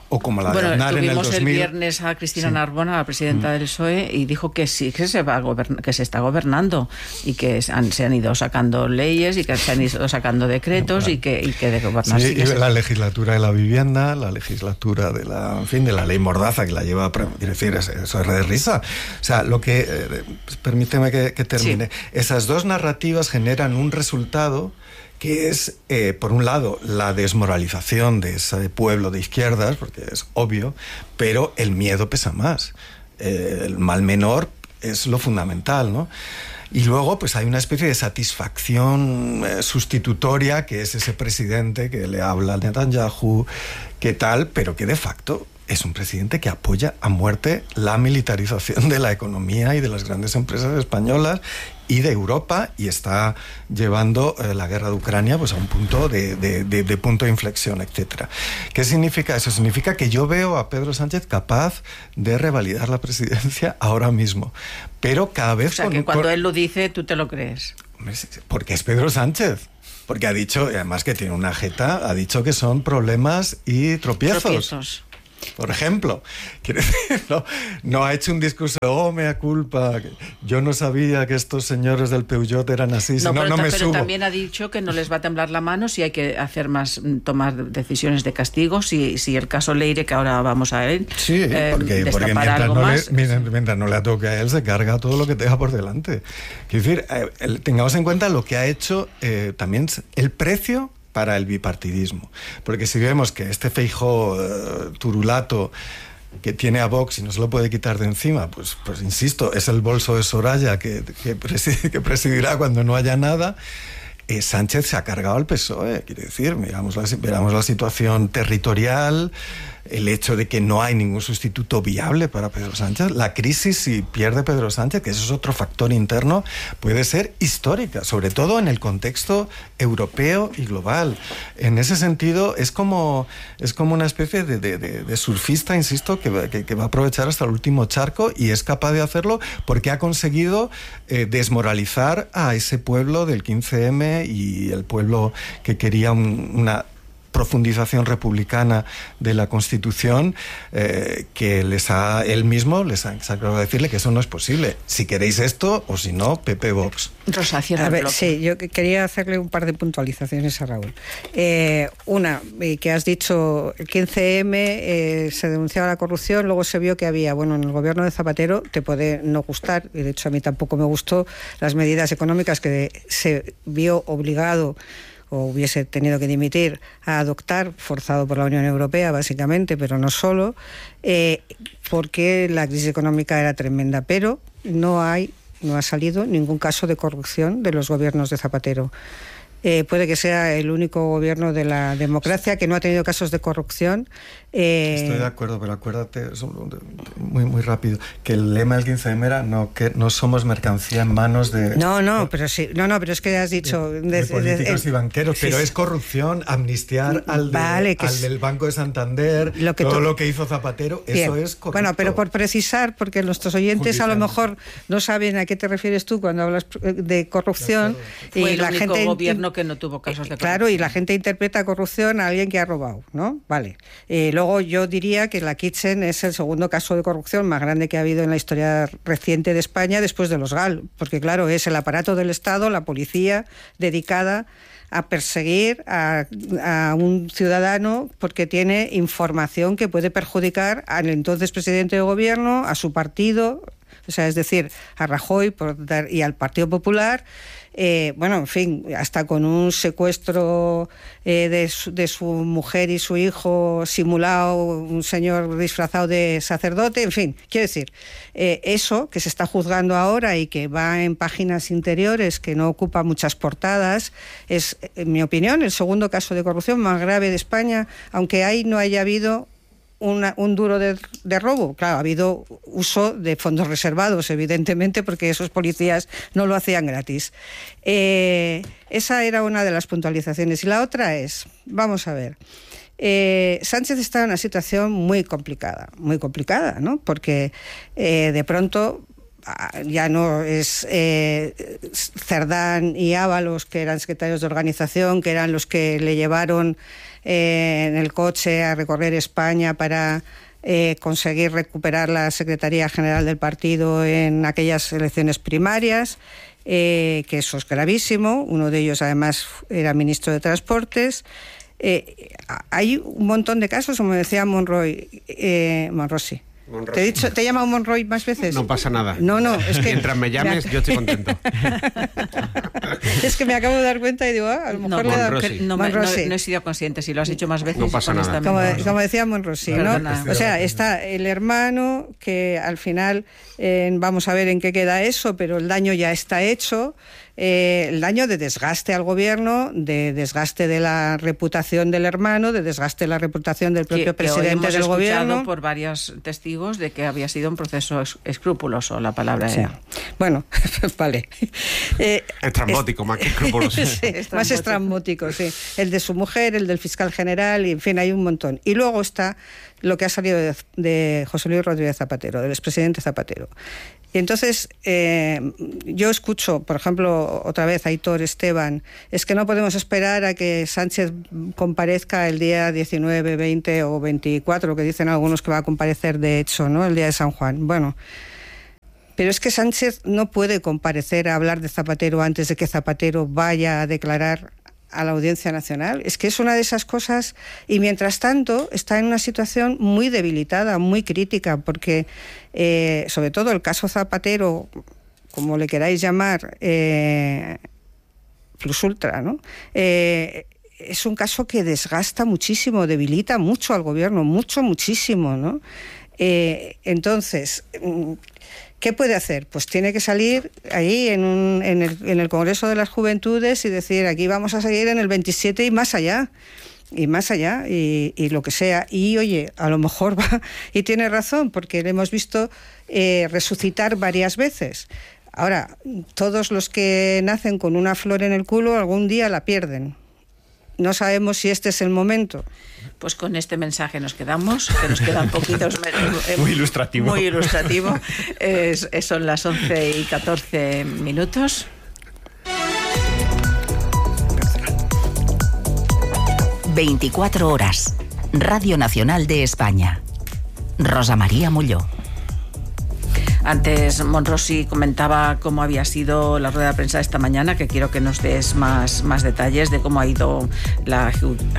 o como la bueno, de Aznar en el dos mil. Tuvimos el viernes a Cristina sí. Narbona, la presidenta mm. del P S O E, y dijo que sí, que se va a gobernar, que se está gobernando y que han, se han ido sacando leyes y que se han ido sacando decretos no, y, que, y que de gobernar sí, sí que y se... la legislatura de la vivienda, la legislatura de la, en fin, de la ley Mordaza que la lleva, quiero decir, eso es de risa. O sea, lo que, eh, permíteme que, que termine. Sí. Esas dos narrativas generan un resultado que es, eh, por un lado, la desmoralización de ese pueblo de izquierdas, porque es obvio, pero el miedo pesa más. Eh, el mal menor es lo fundamental, ¿no? Y luego, pues hay una especie de satisfacción eh, sustitutoria, que es ese presidente que le habla a Netanyahu, que tal, pero que de facto es un presidente que apoya a muerte la militarización de la economía y de las grandes empresas españolas y de Europa, y está llevando eh, la guerra de Ucrania pues a un punto de, de, de, de punto de inflexión, etcétera. ¿Qué significa eso? Significa que yo veo a Pedro Sánchez capaz de revalidar la presidencia ahora mismo, pero cada vez... O sea, con, que cuando con... él lo dice, tú te lo crees. Porque es Pedro Sánchez. Porque ha dicho, además que tiene una jeta, ha dicho que son problemas y tropiezos. Tropiezos. Por ejemplo, quiere decir, no, no ha hecho un discurso, oh, mea culpa, yo no sabía que estos señores del Peugeot eran así, no, si no, pero, no me pero subo. También ha dicho que no les va a temblar la mano si hay que hacer más, tomar decisiones de castigo, si, si el caso Leire, que ahora vamos a él, sí, eh, porque, porque mientras, algo no más, le, mientras, mientras no le toque a él, se carga todo lo que tenga por delante. Quiero decir, eh, el, tengamos en cuenta lo que ha hecho eh, también el precio para el bipartidismo, porque si vemos que este Feijóo uh, turulato que tiene a Vox y no se lo puede quitar de encima, pues, pues insisto, es el bolso de Soraya que, que, preside, que presidirá cuando no haya nada. Eh, Sánchez se ha cargado al P S O E, quiere decir, miramos la, miramos la situación territorial, el hecho de que no hay ningún sustituto viable para Pedro Sánchez, la crisis si pierde Pedro Sánchez, que eso es otro factor interno, puede ser histórica, sobre todo en el contexto europeo y global. En ese sentido, es como, es como una especie de, de, de, de surfista, insisto, que, que, que va a aprovechar hasta el último charco, y es capaz de hacerlo porque ha conseguido eh, desmoralizar a ese pueblo del quince eme y el pueblo que quería un, una profundización republicana de la Constitución, eh, que les ha, él mismo les ha sacado a decirle que eso no es posible. Si queréis esto, o si no, P P Vox. Rosa, cierra a el ver, bloque. sí, yo quería hacerle un par de puntualizaciones a Raúl. Eh, una, que has dicho, el quince eme eh, se denunciaba la corrupción, luego se vio que había, bueno, en el gobierno de Zapatero te puede no gustar, y de hecho a mí tampoco me gustó, las medidas económicas que se vio obligado o hubiese tenido que dimitir a adoptar, forzado por la Unión Europea básicamente, pero no solo, eh, porque la crisis económica era tremenda, pero no hay, no ha salido ningún caso de corrupción de los gobiernos de Zapatero. Eh, puede que sea el único gobierno de la democracia que no ha tenido casos de corrupción. Eh... Estoy de acuerdo, pero acuérdate, muy muy rápido, que el lema del quince eme era no, que no somos mercancía en manos de... No, no, pero sí, no, no, pero es que has dicho... De, de, de políticos de, de, y banqueros, sí, pero sí. Es corrupción amnistiar al, de, vale, al es, del Banco de Santander, lo que todo tú, lo que hizo Zapatero, bien, eso es corrupto. Bueno, pero por precisar, porque nuestros oyentes Judicial. A lo mejor no saben a qué te refieres tú cuando hablas de corrupción, y Fue el la único gente... gobierno que no tuvo casos de corrupción. Claro, y la gente interpreta corrupción a alguien que ha robado, ¿no? Vale. Eh, luego yo diría que la Kitchen es el segundo caso de corrupción más grande que ha habido en la historia reciente de España después de los GAL, porque claro, es el aparato del Estado, la policía dedicada a perseguir a, a un ciudadano porque tiene información que puede perjudicar al entonces presidente de gobierno, a su partido, o sea, es decir, a Rajoy por dar, y al Partido Popular. Eh, bueno, en fin, hasta con un secuestro eh, de, su, de su mujer y su hijo simulado, un señor disfrazado de sacerdote, en fin, quiero decir, eh, eso que se está juzgando ahora y que va en páginas interiores, que no ocupa muchas portadas, es, en mi opinión, el segundo caso de corrupción más grave de España, aunque ahí no haya habido Una, un duro de, de robo. Claro, ha habido uso de fondos reservados, evidentemente, porque esos policías no lo hacían gratis. Eh, esa era una de las puntualizaciones. Y la otra es, vamos a ver, eh, Sánchez está en una situación muy complicada, muy complicada, ¿no? Porque eh, de pronto ya no es eh, Cerdán y Ábalos, que eran secretarios de organización, que eran los que le llevaron eh, en el coche a recorrer España para eh, conseguir recuperar la Secretaría General del partido en aquellas elecciones primarias, eh, que eso es gravísimo. Uno de ellos además era ministro de Transportes. Eh, hay un montón de casos, como decía Monroy, eh, Monroy, sí. Monroy. ¿Te he dicho, te he llamado Monroy más veces? No pasa nada. No, no, es que... Mientras me llames, me... yo estoy contento. Es que me acabo de dar cuenta y digo, ah, a lo mejor no, le da... no, no, no, no he sido consciente, si lo has hecho más veces... No pasa nada. Como, como decía Monrossi, ¿no? O sea, está el hermano, que al final eh, vamos a ver en qué queda eso, pero el daño ya está hecho. Eh, el daño de desgaste al gobierno, de desgaste de la reputación del hermano, de desgaste de la reputación del propio que, presidente que del gobierno. Por varios testigos de que había sido un proceso escrupuloso, la palabra sí. era. Bueno, vale. Eh, estrambótico, es, más que escrupuloso. Sí, estrambótico. Más estrambótico, sí. El de su mujer, el del fiscal general, y en fin, hay un montón. Y luego está lo que ha salido de, de José Luis Rodríguez Zapatero, del expresidente Zapatero. Y entonces eh, yo escucho, por ejemplo, otra vez a Aitor Esteban, es que no podemos esperar a que Sánchez comparezca el día diecinueve, veinte o veinticuatro, que dicen algunos que va a comparecer de hecho, ¿no? El día de San Juan. Bueno, pero es que Sánchez no puede comparecer a hablar de Zapatero antes de que Zapatero vaya a declarar a la Audiencia Nacional. Es que es una de esas cosas, y mientras tanto está en una situación muy debilitada, muy crítica, porque eh, sobre todo el caso Zapatero, como le queráis llamar, eh, plus ultra, ¿no? Eh, es un caso que desgasta muchísimo, debilita mucho al gobierno, mucho, muchísimo, ¿no? Eh, entonces, ¿qué puede hacer? Pues tiene que salir ahí en, un, en, el, en el Congreso de las Juventudes y decir, aquí vamos a seguir en el veintisiete y más allá, y más allá, y, y lo que sea. Y oye, a lo mejor va, y tiene razón, porque le hemos visto eh, resucitar varias veces. Ahora, todos los que nacen con una flor en el culo algún día la pierden. No sabemos si este es el momento. Pues con este mensaje nos quedamos, que nos quedan poquitos... Eh, muy ilustrativo. Muy ilustrativo. Es, es, son las once y catorce minutos. veinticuatro horas. Radio Nacional de España. Rosa María Molló. Antes Monrossi comentaba cómo había sido la rueda de prensa esta mañana, que quiero que nos des más, más detalles de cómo ha ido la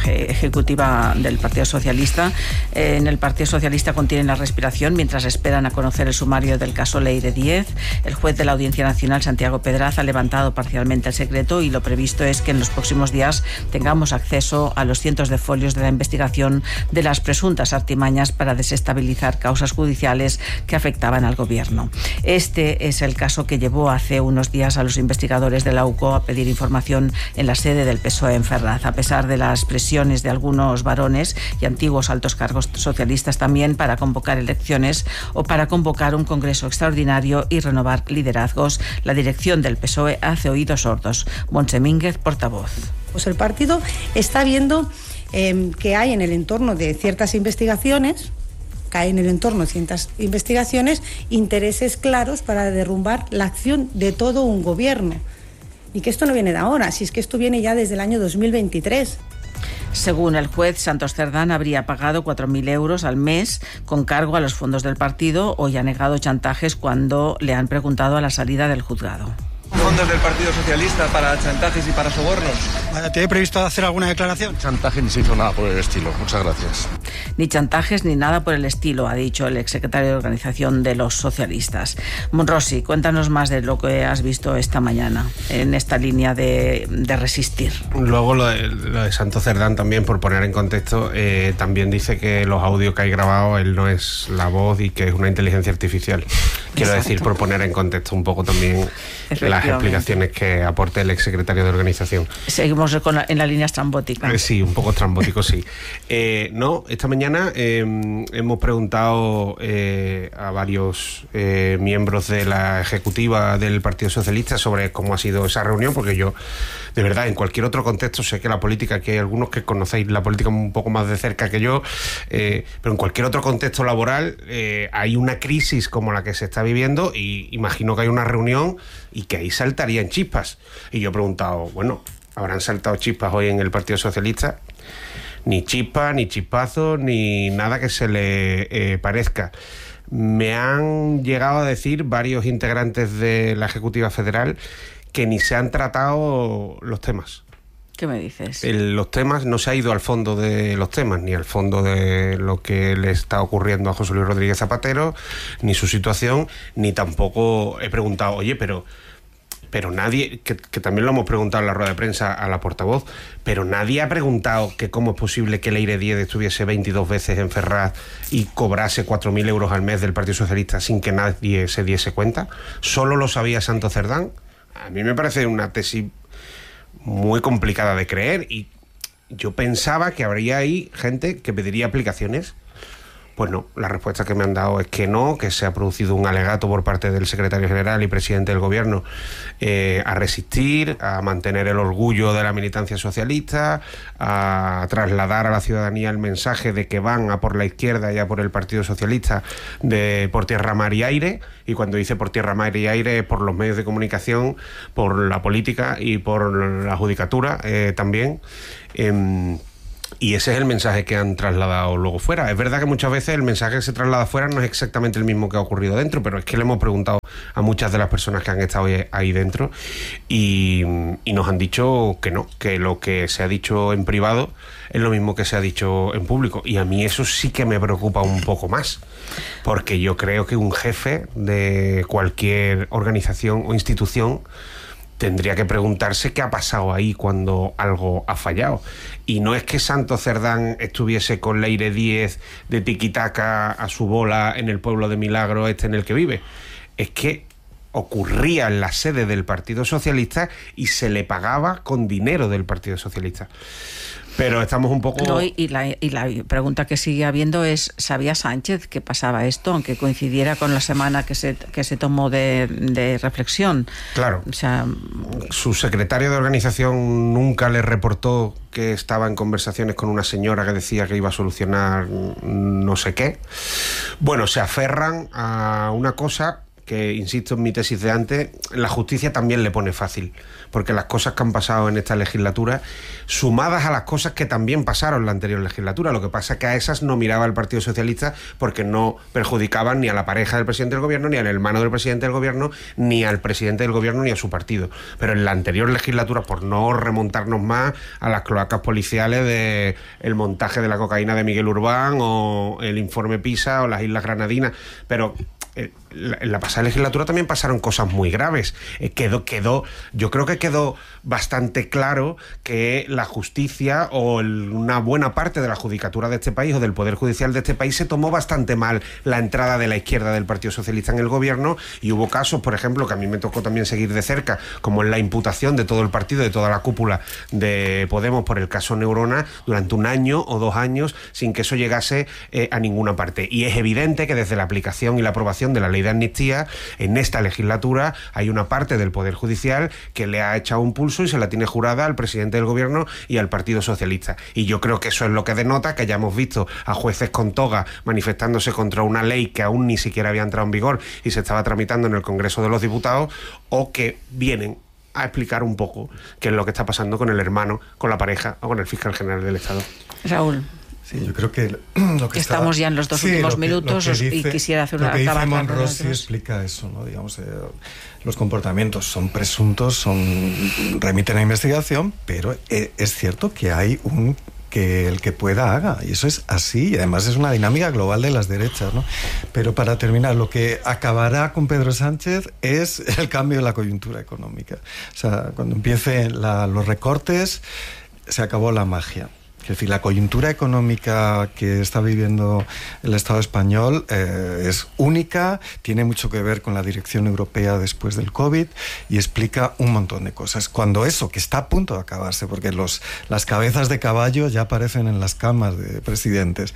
ejecutiva del Partido Socialista. En el Partido Socialista contienen la respiración mientras esperan a conocer el sumario del caso Leire Díez. El juez de la Audiencia Nacional, Santiago Pedraz, ha levantado parcialmente el secreto y lo previsto es que en los próximos días tengamos acceso a los cientos de folios de la investigación de las presuntas artimañas para desestabilizar causas judiciales que afectaban al gobierno. Este es el caso que llevó hace unos días a los investigadores de la U C O a pedir información en la sede del P S O E en Ferraz, a pesar de las presiones de algunos varones y antiguos altos cargos socialistas también para convocar elecciones o para convocar un congreso extraordinario y renovar liderazgos. La dirección del P S O E hace oídos sordos. Montse Mínguez, portavoz. Pues el partido está viendo eh, que hay en el entorno de ciertas investigaciones cae en el entorno de ciertas investigaciones intereses claros para derrumbar la acción de todo un gobierno. Y que esto no viene de ahora, si es que esto viene ya desde el año dos mil veintitrés. Según el juez, Santos Cerdán habría pagado cuatro mil euros al mes con cargo a los fondos del partido o ya ha negado chantajes cuando le han preguntado a la salida del juzgado. ¿Fondos del Partido Socialista para chantajes y para sobornos? ¿Tiene previsto hacer alguna declaración? Chantaje ni se hizo nada por el estilo. Muchas gracias. Ni chantajes ni nada por el estilo, ha dicho el exsecretario de Organización de los Socialistas. Monrossi, cuéntanos más de lo que has visto esta mañana en esta línea de, de resistir. Luego lo de, lo de Santos Cerdán también, por poner en contexto, eh, también dice que los audios que hay grabados él no es la voz y que es una inteligencia artificial. Quiero Exacto. decir, por poner en contexto un poco también las explicaciones que aporte el exsecretario de Organización. Seguimos con la, en la línea estrambótica. Eh, sí, un poco estrambótico, sí. Eh, no, esta mañana eh, hemos preguntado eh, a varios eh, miembros de la ejecutiva del Partido Socialista sobre cómo ha sido esa reunión, porque yo, de verdad, en cualquier otro contexto, sé que la política, que hay algunos que conocéis la política un poco más de cerca que yo, eh, pero en cualquier otro contexto laboral eh, hay una crisis como la que se está viviendo y imagino que hay una reunión y que ahí saltarían chispas. Y yo he preguntado, bueno, ¿habrán saltado chispas hoy en el Partido Socialista? Ni chispa, ni chispazo, ni nada que se le eh, parezca. Me han llegado a decir varios integrantes de la Ejecutiva Federal que ni se han tratado los temas. ¿Qué me dices? El, los temas, no se ha ido al fondo de los temas, ni al fondo de lo que le está ocurriendo a José Luis Rodríguez Zapatero, ni su situación, ni tampoco he preguntado, oye, pero... pero nadie, que, que también lo hemos preguntado en la rueda de prensa a la portavoz, pero nadie ha preguntado que cómo es posible que Leire Díez estuviese veintidós veces en Ferraz y cobrase cuatro mil euros al mes del Partido Socialista sin que nadie se diese cuenta. ¿Solo lo sabía Santos Cerdán? A mí me parece una tesis muy complicada de creer y yo pensaba que habría ahí gente que pediría aplicaciones. Pues no, la respuesta que me han dado es que no, que se ha producido un alegato por parte del secretario general y presidente del gobierno eh, a resistir, a mantener el orgullo de la militancia socialista, a trasladar a la ciudadanía el mensaje de que van a por la izquierda y a por el Partido Socialista de por tierra, mar y aire, y cuando dice por tierra, mar y aire es por los medios de comunicación, por la política y por la judicatura eh, también. Eh, Y ese es el mensaje que han trasladado luego fuera. Es verdad que muchas veces el mensaje que se traslada fuera no es exactamente el mismo que ha ocurrido dentro, pero es que le hemos preguntado a muchas de las personas que han estado ahí dentro y, y nos han dicho que no, que lo que se ha dicho en privado es lo mismo que se ha dicho en público. Y a mí eso sí que me preocupa un poco más, porque yo creo que un jefe de cualquier organización o institución tendría que preguntarse qué ha pasado ahí cuando algo ha fallado. Y no es que Santos Cerdán estuviese con Leire Díez de tiquitaca a su bola en el pueblo de Milagro este en el que vive. Es que ocurría en la sede del Partido Socialista y se le pagaba con dinero del Partido Socialista. Pero estamos un poco... No, y, la, y la pregunta que sigue habiendo es, ¿sabía Sánchez que pasaba esto, aunque coincidiera con la semana que se, que se tomó de, de reflexión? Claro. O sea, su secretario de organización nunca le reportó que estaba en conversaciones con una señora que decía que iba a solucionar no sé qué. Bueno, se aferran a una cosa que, insisto en mi tesis de antes, la justicia también le pone fácil, porque las cosas que han pasado en esta legislatura, sumadas a las cosas que también pasaron en la anterior legislatura, lo que pasa es que a esas no miraba el Partido Socialista porque no perjudicaban ni a la pareja del presidente del gobierno, ni al hermano del presidente del gobierno, ni al presidente del gobierno, ni a su partido. Pero en la anterior legislatura, por no remontarnos más a las cloacas policiales de el montaje de la cocaína de Miguel Urbán o el informe PISA o las Islas Granadinas, pero en la pasada legislatura también pasaron cosas muy graves. Eh, quedó, quedó, yo creo que quedó bastante claro que la justicia o el, una buena parte de la judicatura de este país o del Poder Judicial de este país se tomó bastante mal la entrada de la izquierda del Partido Socialista en el gobierno, y hubo casos, por ejemplo, que a mí me tocó también seguir de cerca, como en la imputación de todo el partido, de toda la cúpula de Podemos por el caso Neurona durante un año o dos años sin que eso llegase eh, a ninguna parte. Y es evidente que desde la aplicación y la aprobación de la ley de amnistía, en esta legislatura hay una parte del Poder Judicial que le ha echado un pulso y se la tiene jurada al presidente del gobierno y al Partido Socialista. Y yo creo que eso es lo que denota que hayamos visto a jueces con toga manifestándose contra una ley que aún ni siquiera había entrado en vigor y se estaba tramitando en el Congreso de los Diputados, o que vienen a explicar un poco qué es lo que está pasando con el hermano, con la pareja o con el fiscal general del Estado. Raúl. Sí, yo creo que lo que estamos está, ya en los dos sí, últimos lo que, minutos lo que dice, y quisiera hacer una lo que dice tabaca Monrossi explica eso, ¿no? Digamos, eh, los comportamientos son presuntos, son remiten a investigación, pero eh, es cierto que hay un que el que pueda haga, y eso es así, y además es una dinámica global de las derechas, ¿no? Pero para terminar, lo que acabará con Pedro Sánchez es el cambio de la coyuntura económica. O sea, cuando empiecen la, los recortes, se acabó la magia. Es decir, la coyuntura económica que está viviendo el Estado español eh, es única, tiene mucho que ver con la dirección europea después del COVID y explica un montón de cosas. Cuando eso, que está a punto de acabarse, porque los, las cabezas de caballo ya aparecen en las camas de presidentes,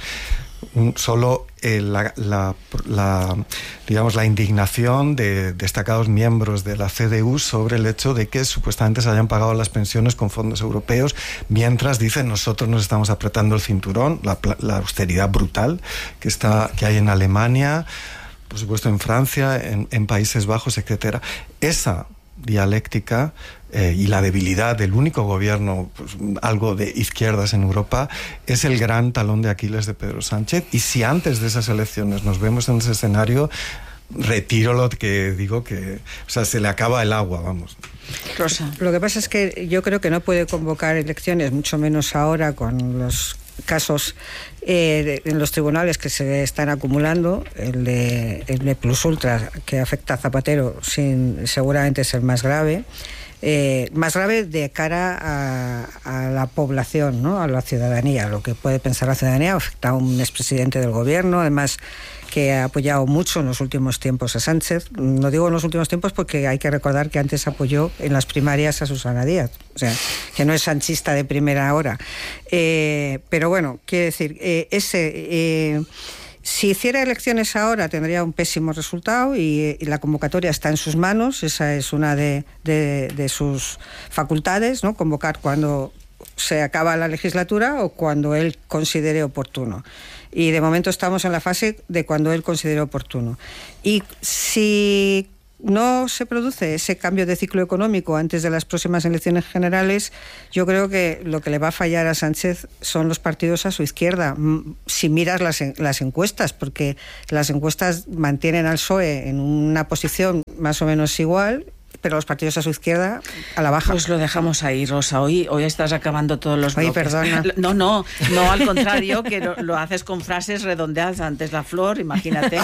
solo eh, la, la, la, digamos, la indignación de destacados miembros de la C D U sobre el hecho de que supuestamente se hayan pagado las pensiones con fondos europeos, mientras dicen nosotros nos estamos apretando el cinturón, la, la austeridad brutal que, está, que hay en Alemania, por supuesto en Francia, en, en Países Bajos, etcétera. Esa dialéctica eh, y la debilidad del único gobierno, pues, algo de izquierdas en Europa, es el gran talón de Aquiles de Pedro Sánchez. Y si antes de esas elecciones nos vemos en ese escenario, retiro lo que digo, que o sea, se le acaba el agua, vamos. Rosa. Lo que pasa es que yo creo que no puede convocar elecciones, mucho menos ahora con los casos eh, de, en los tribunales que se están acumulando. El de, el de Plus Ultra, que afecta a Zapatero, sin, seguramente es el más grave. Eh, más grave de cara a, a la población, ¿no? A la ciudadanía, lo que puede pensar la ciudadanía. Afecta a un expresidente del gobierno, además que ha apoyado mucho en los últimos tiempos a Sánchez. No digo en los últimos tiempos porque hay que recordar que antes apoyó en las primarias a Susana Díaz, o sea, que no es sanchista de primera hora. Eh, pero bueno, quiero decir, eh, ese... Eh, Si hiciera elecciones ahora tendría un pésimo resultado y, y la convocatoria está en sus manos. Esa es una de, de, de sus facultades, ¿no? Convocar cuando se acaba la legislatura o cuando él considere oportuno. Y de momento estamos en la fase de cuando él considere oportuno. Y si no se produce ese cambio de ciclo económico antes de las próximas elecciones generales, yo creo que lo que le va a fallar a Sánchez son los partidos a su izquierda, si miras las, las encuestas, porque las encuestas mantienen al P S O E en una posición más o menos igual, pero los partidos a su izquierda a la baja. Pues lo dejamos ahí, Rosa. Hoy, hoy estás acabando todos los bloques. Ay, perdona. No, no, no, al contrario, que lo, lo haces con frases redondeadas. Antes la flor, imagínate.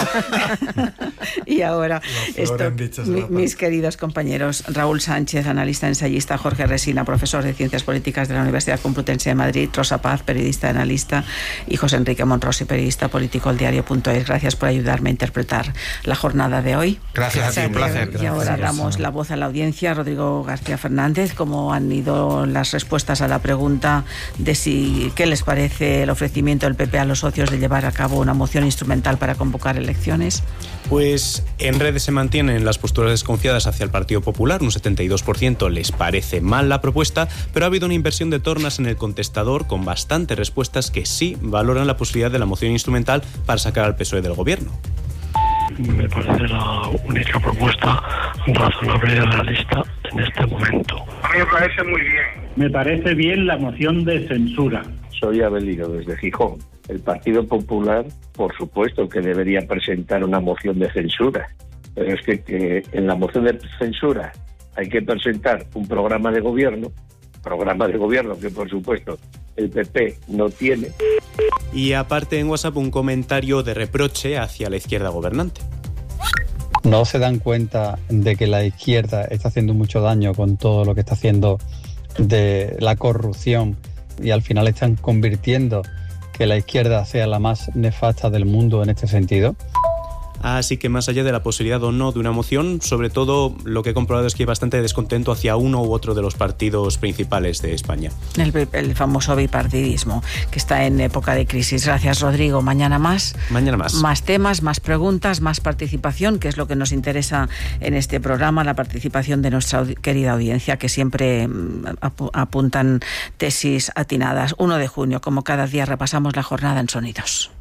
Y ahora, esto, mi, mis queridos compañeros, Raúl Sánchez, analista ensayista, Jorge Resina, profesor de Ciencias Políticas de la Universidad Complutense de Madrid, Rosa Paz, periodista analista, y José Enrique Monrosi, periodista político, El Diario punto es. Gracias por ayudarme a interpretar la jornada de hoy. Gracias, Gracias a ti, un placer. Y ahora Gracias. damos la voz a la audiencia. Rodrigo García Fernández, ¿cómo han ido las respuestas a la pregunta de si qué les parece el ofrecimiento del P P a los socios de llevar a cabo una moción instrumental para convocar elecciones? Pues en redes se mantienen las posturas desconfiadas hacia el Partido Popular. Un setenta y dos por ciento les parece mal la propuesta, pero ha habido una inversión de tornas en el contestador con bastantes respuestas que sí valoran la posibilidad de la moción instrumental para sacar al P S O E del gobierno. Me parece la única propuesta razonable y realista en este momento. A mí me parece muy bien. Me parece bien la moción de censura. Soy Abelino, desde Gijón. El Partido Popular, por supuesto que debería presentar una moción de censura, pero es que, que en la moción de censura hay que presentar un programa de gobierno, programa de gobierno que por supuesto el P P no tiene. Y aparte en WhatsApp un comentario de reproche hacia la izquierda gobernante. ¿No se dan cuenta de que la izquierda está haciendo mucho daño con todo lo que está haciendo de la corrupción y al final están convirtiendo que la izquierda sea la más nefasta del mundo en este sentido? Así que más allá de la posibilidad o no de una moción, sobre todo lo que he comprobado es que hay bastante descontento hacia uno u otro de los partidos principales de España. El, el famoso bipartidismo, que está en época de crisis. Gracias, Rodrigo. Mañana más. Mañana más. Más temas, más preguntas, más participación, que es lo que nos interesa en este programa, la participación de nuestra querida audiencia, que siempre ap- apuntan tesis atinadas. primero de junio, como cada día, repasamos la jornada en Sonidos.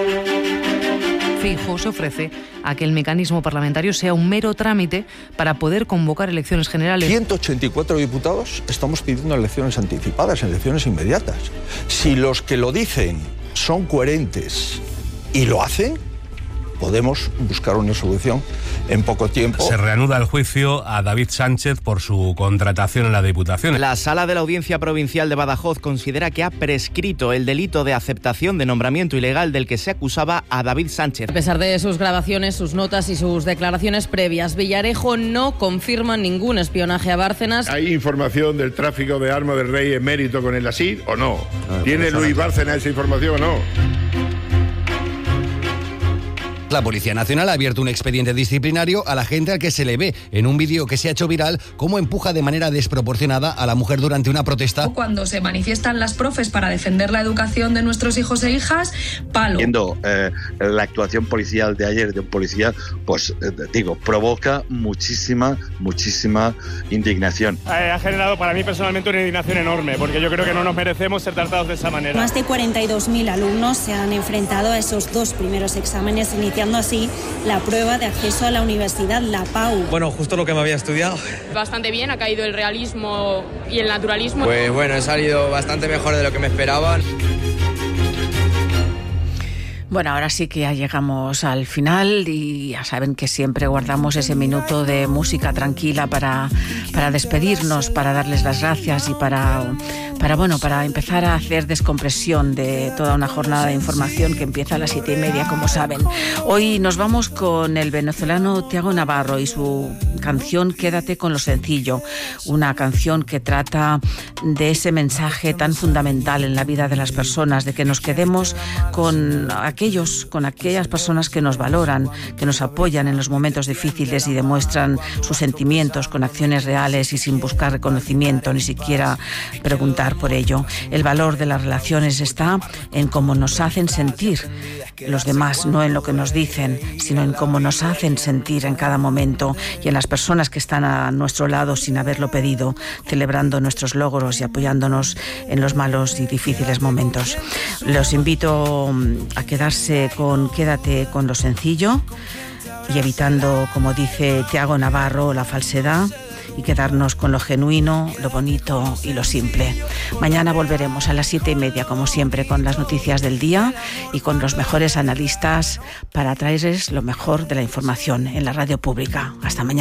Feijóo se ofrece a que el mecanismo parlamentario sea un mero trámite para poder convocar elecciones generales. ciento ochenta y cuatro diputados estamos pidiendo elecciones anticipadas, elecciones inmediatas. Si los que lo dicen son coherentes y lo hacen, podemos buscar una solución en poco tiempo. Se reanuda el juicio a David Sánchez por su contratación en la Diputación. La Sala de la Audiencia Provincial de Badajoz considera que ha prescrito el delito de aceptación de nombramiento ilegal del que se acusaba a David Sánchez. A pesar de sus grabaciones, sus notas y sus declaraciones previas, Villarejo no confirma ningún espionaje a Bárcenas. ¿Hay información del tráfico de armas del rey emérito con el Asir o no? ¿Tiene Luis Bárcenas esa información o no? La Policía Nacional ha abierto un expediente disciplinario a la gente al que se le ve en un vídeo que se ha hecho viral cómo empuja de manera desproporcionada a la mujer durante una protesta. Cuando se manifiestan las profes para defender la educación de nuestros hijos e hijas, palo. Viendo eh, la actuación policial de ayer de un policía, pues eh, digo, provoca muchísima, muchísima indignación. Eh, ha generado para mí personalmente una indignación enorme, porque yo creo que no nos merecemos ser tratados de esa manera. Más de cuarenta y dos mil alumnos se han enfrentado a esos dos primeros exámenes iniciales iniciando así la prueba de acceso a la universidad, la P A U. Bueno, justo lo que me había estudiado. Bastante bien, ha caído el realismo y el naturalismo. Pues bueno, he salido bastante mejor de lo que me esperaban. Bueno, ahora sí que ya llegamos al final y ya saben que siempre guardamos ese minuto de música tranquila para, para despedirnos, para darles las gracias y para, para, bueno, para empezar a hacer descompresión de toda una jornada de información que empieza a las siete y media, como saben. Hoy nos vamos con el venezolano Tiago Navarro y su canción Quédate con lo sencillo, una canción que trata de ese mensaje tan fundamental en la vida de las personas, de que nos quedemos con aquellos con aquellas personas que nos valoran, que nos apoyan en los momentos difíciles y demuestran sus sentimientos con acciones reales y sin buscar reconocimiento, ni siquiera preguntar por ello. El valor de las relaciones está en cómo nos hacen sentir los demás, no en lo que nos dicen, sino en cómo nos hacen sentir en cada momento y en las personas que están a nuestro lado sin haberlo pedido, celebrando nuestros logros y apoyándonos en los malos y difíciles momentos. Los invito a quedarse con Quédate con lo sencillo y evitando, como dice Tiago Navarro, la falsedad, y quedarnos con lo genuino, lo bonito y lo simple. Mañana volveremos a las siete y media, como siempre, con las noticias del día y con los mejores analistas para traerles lo mejor de la información en la radio pública. Hasta mañana.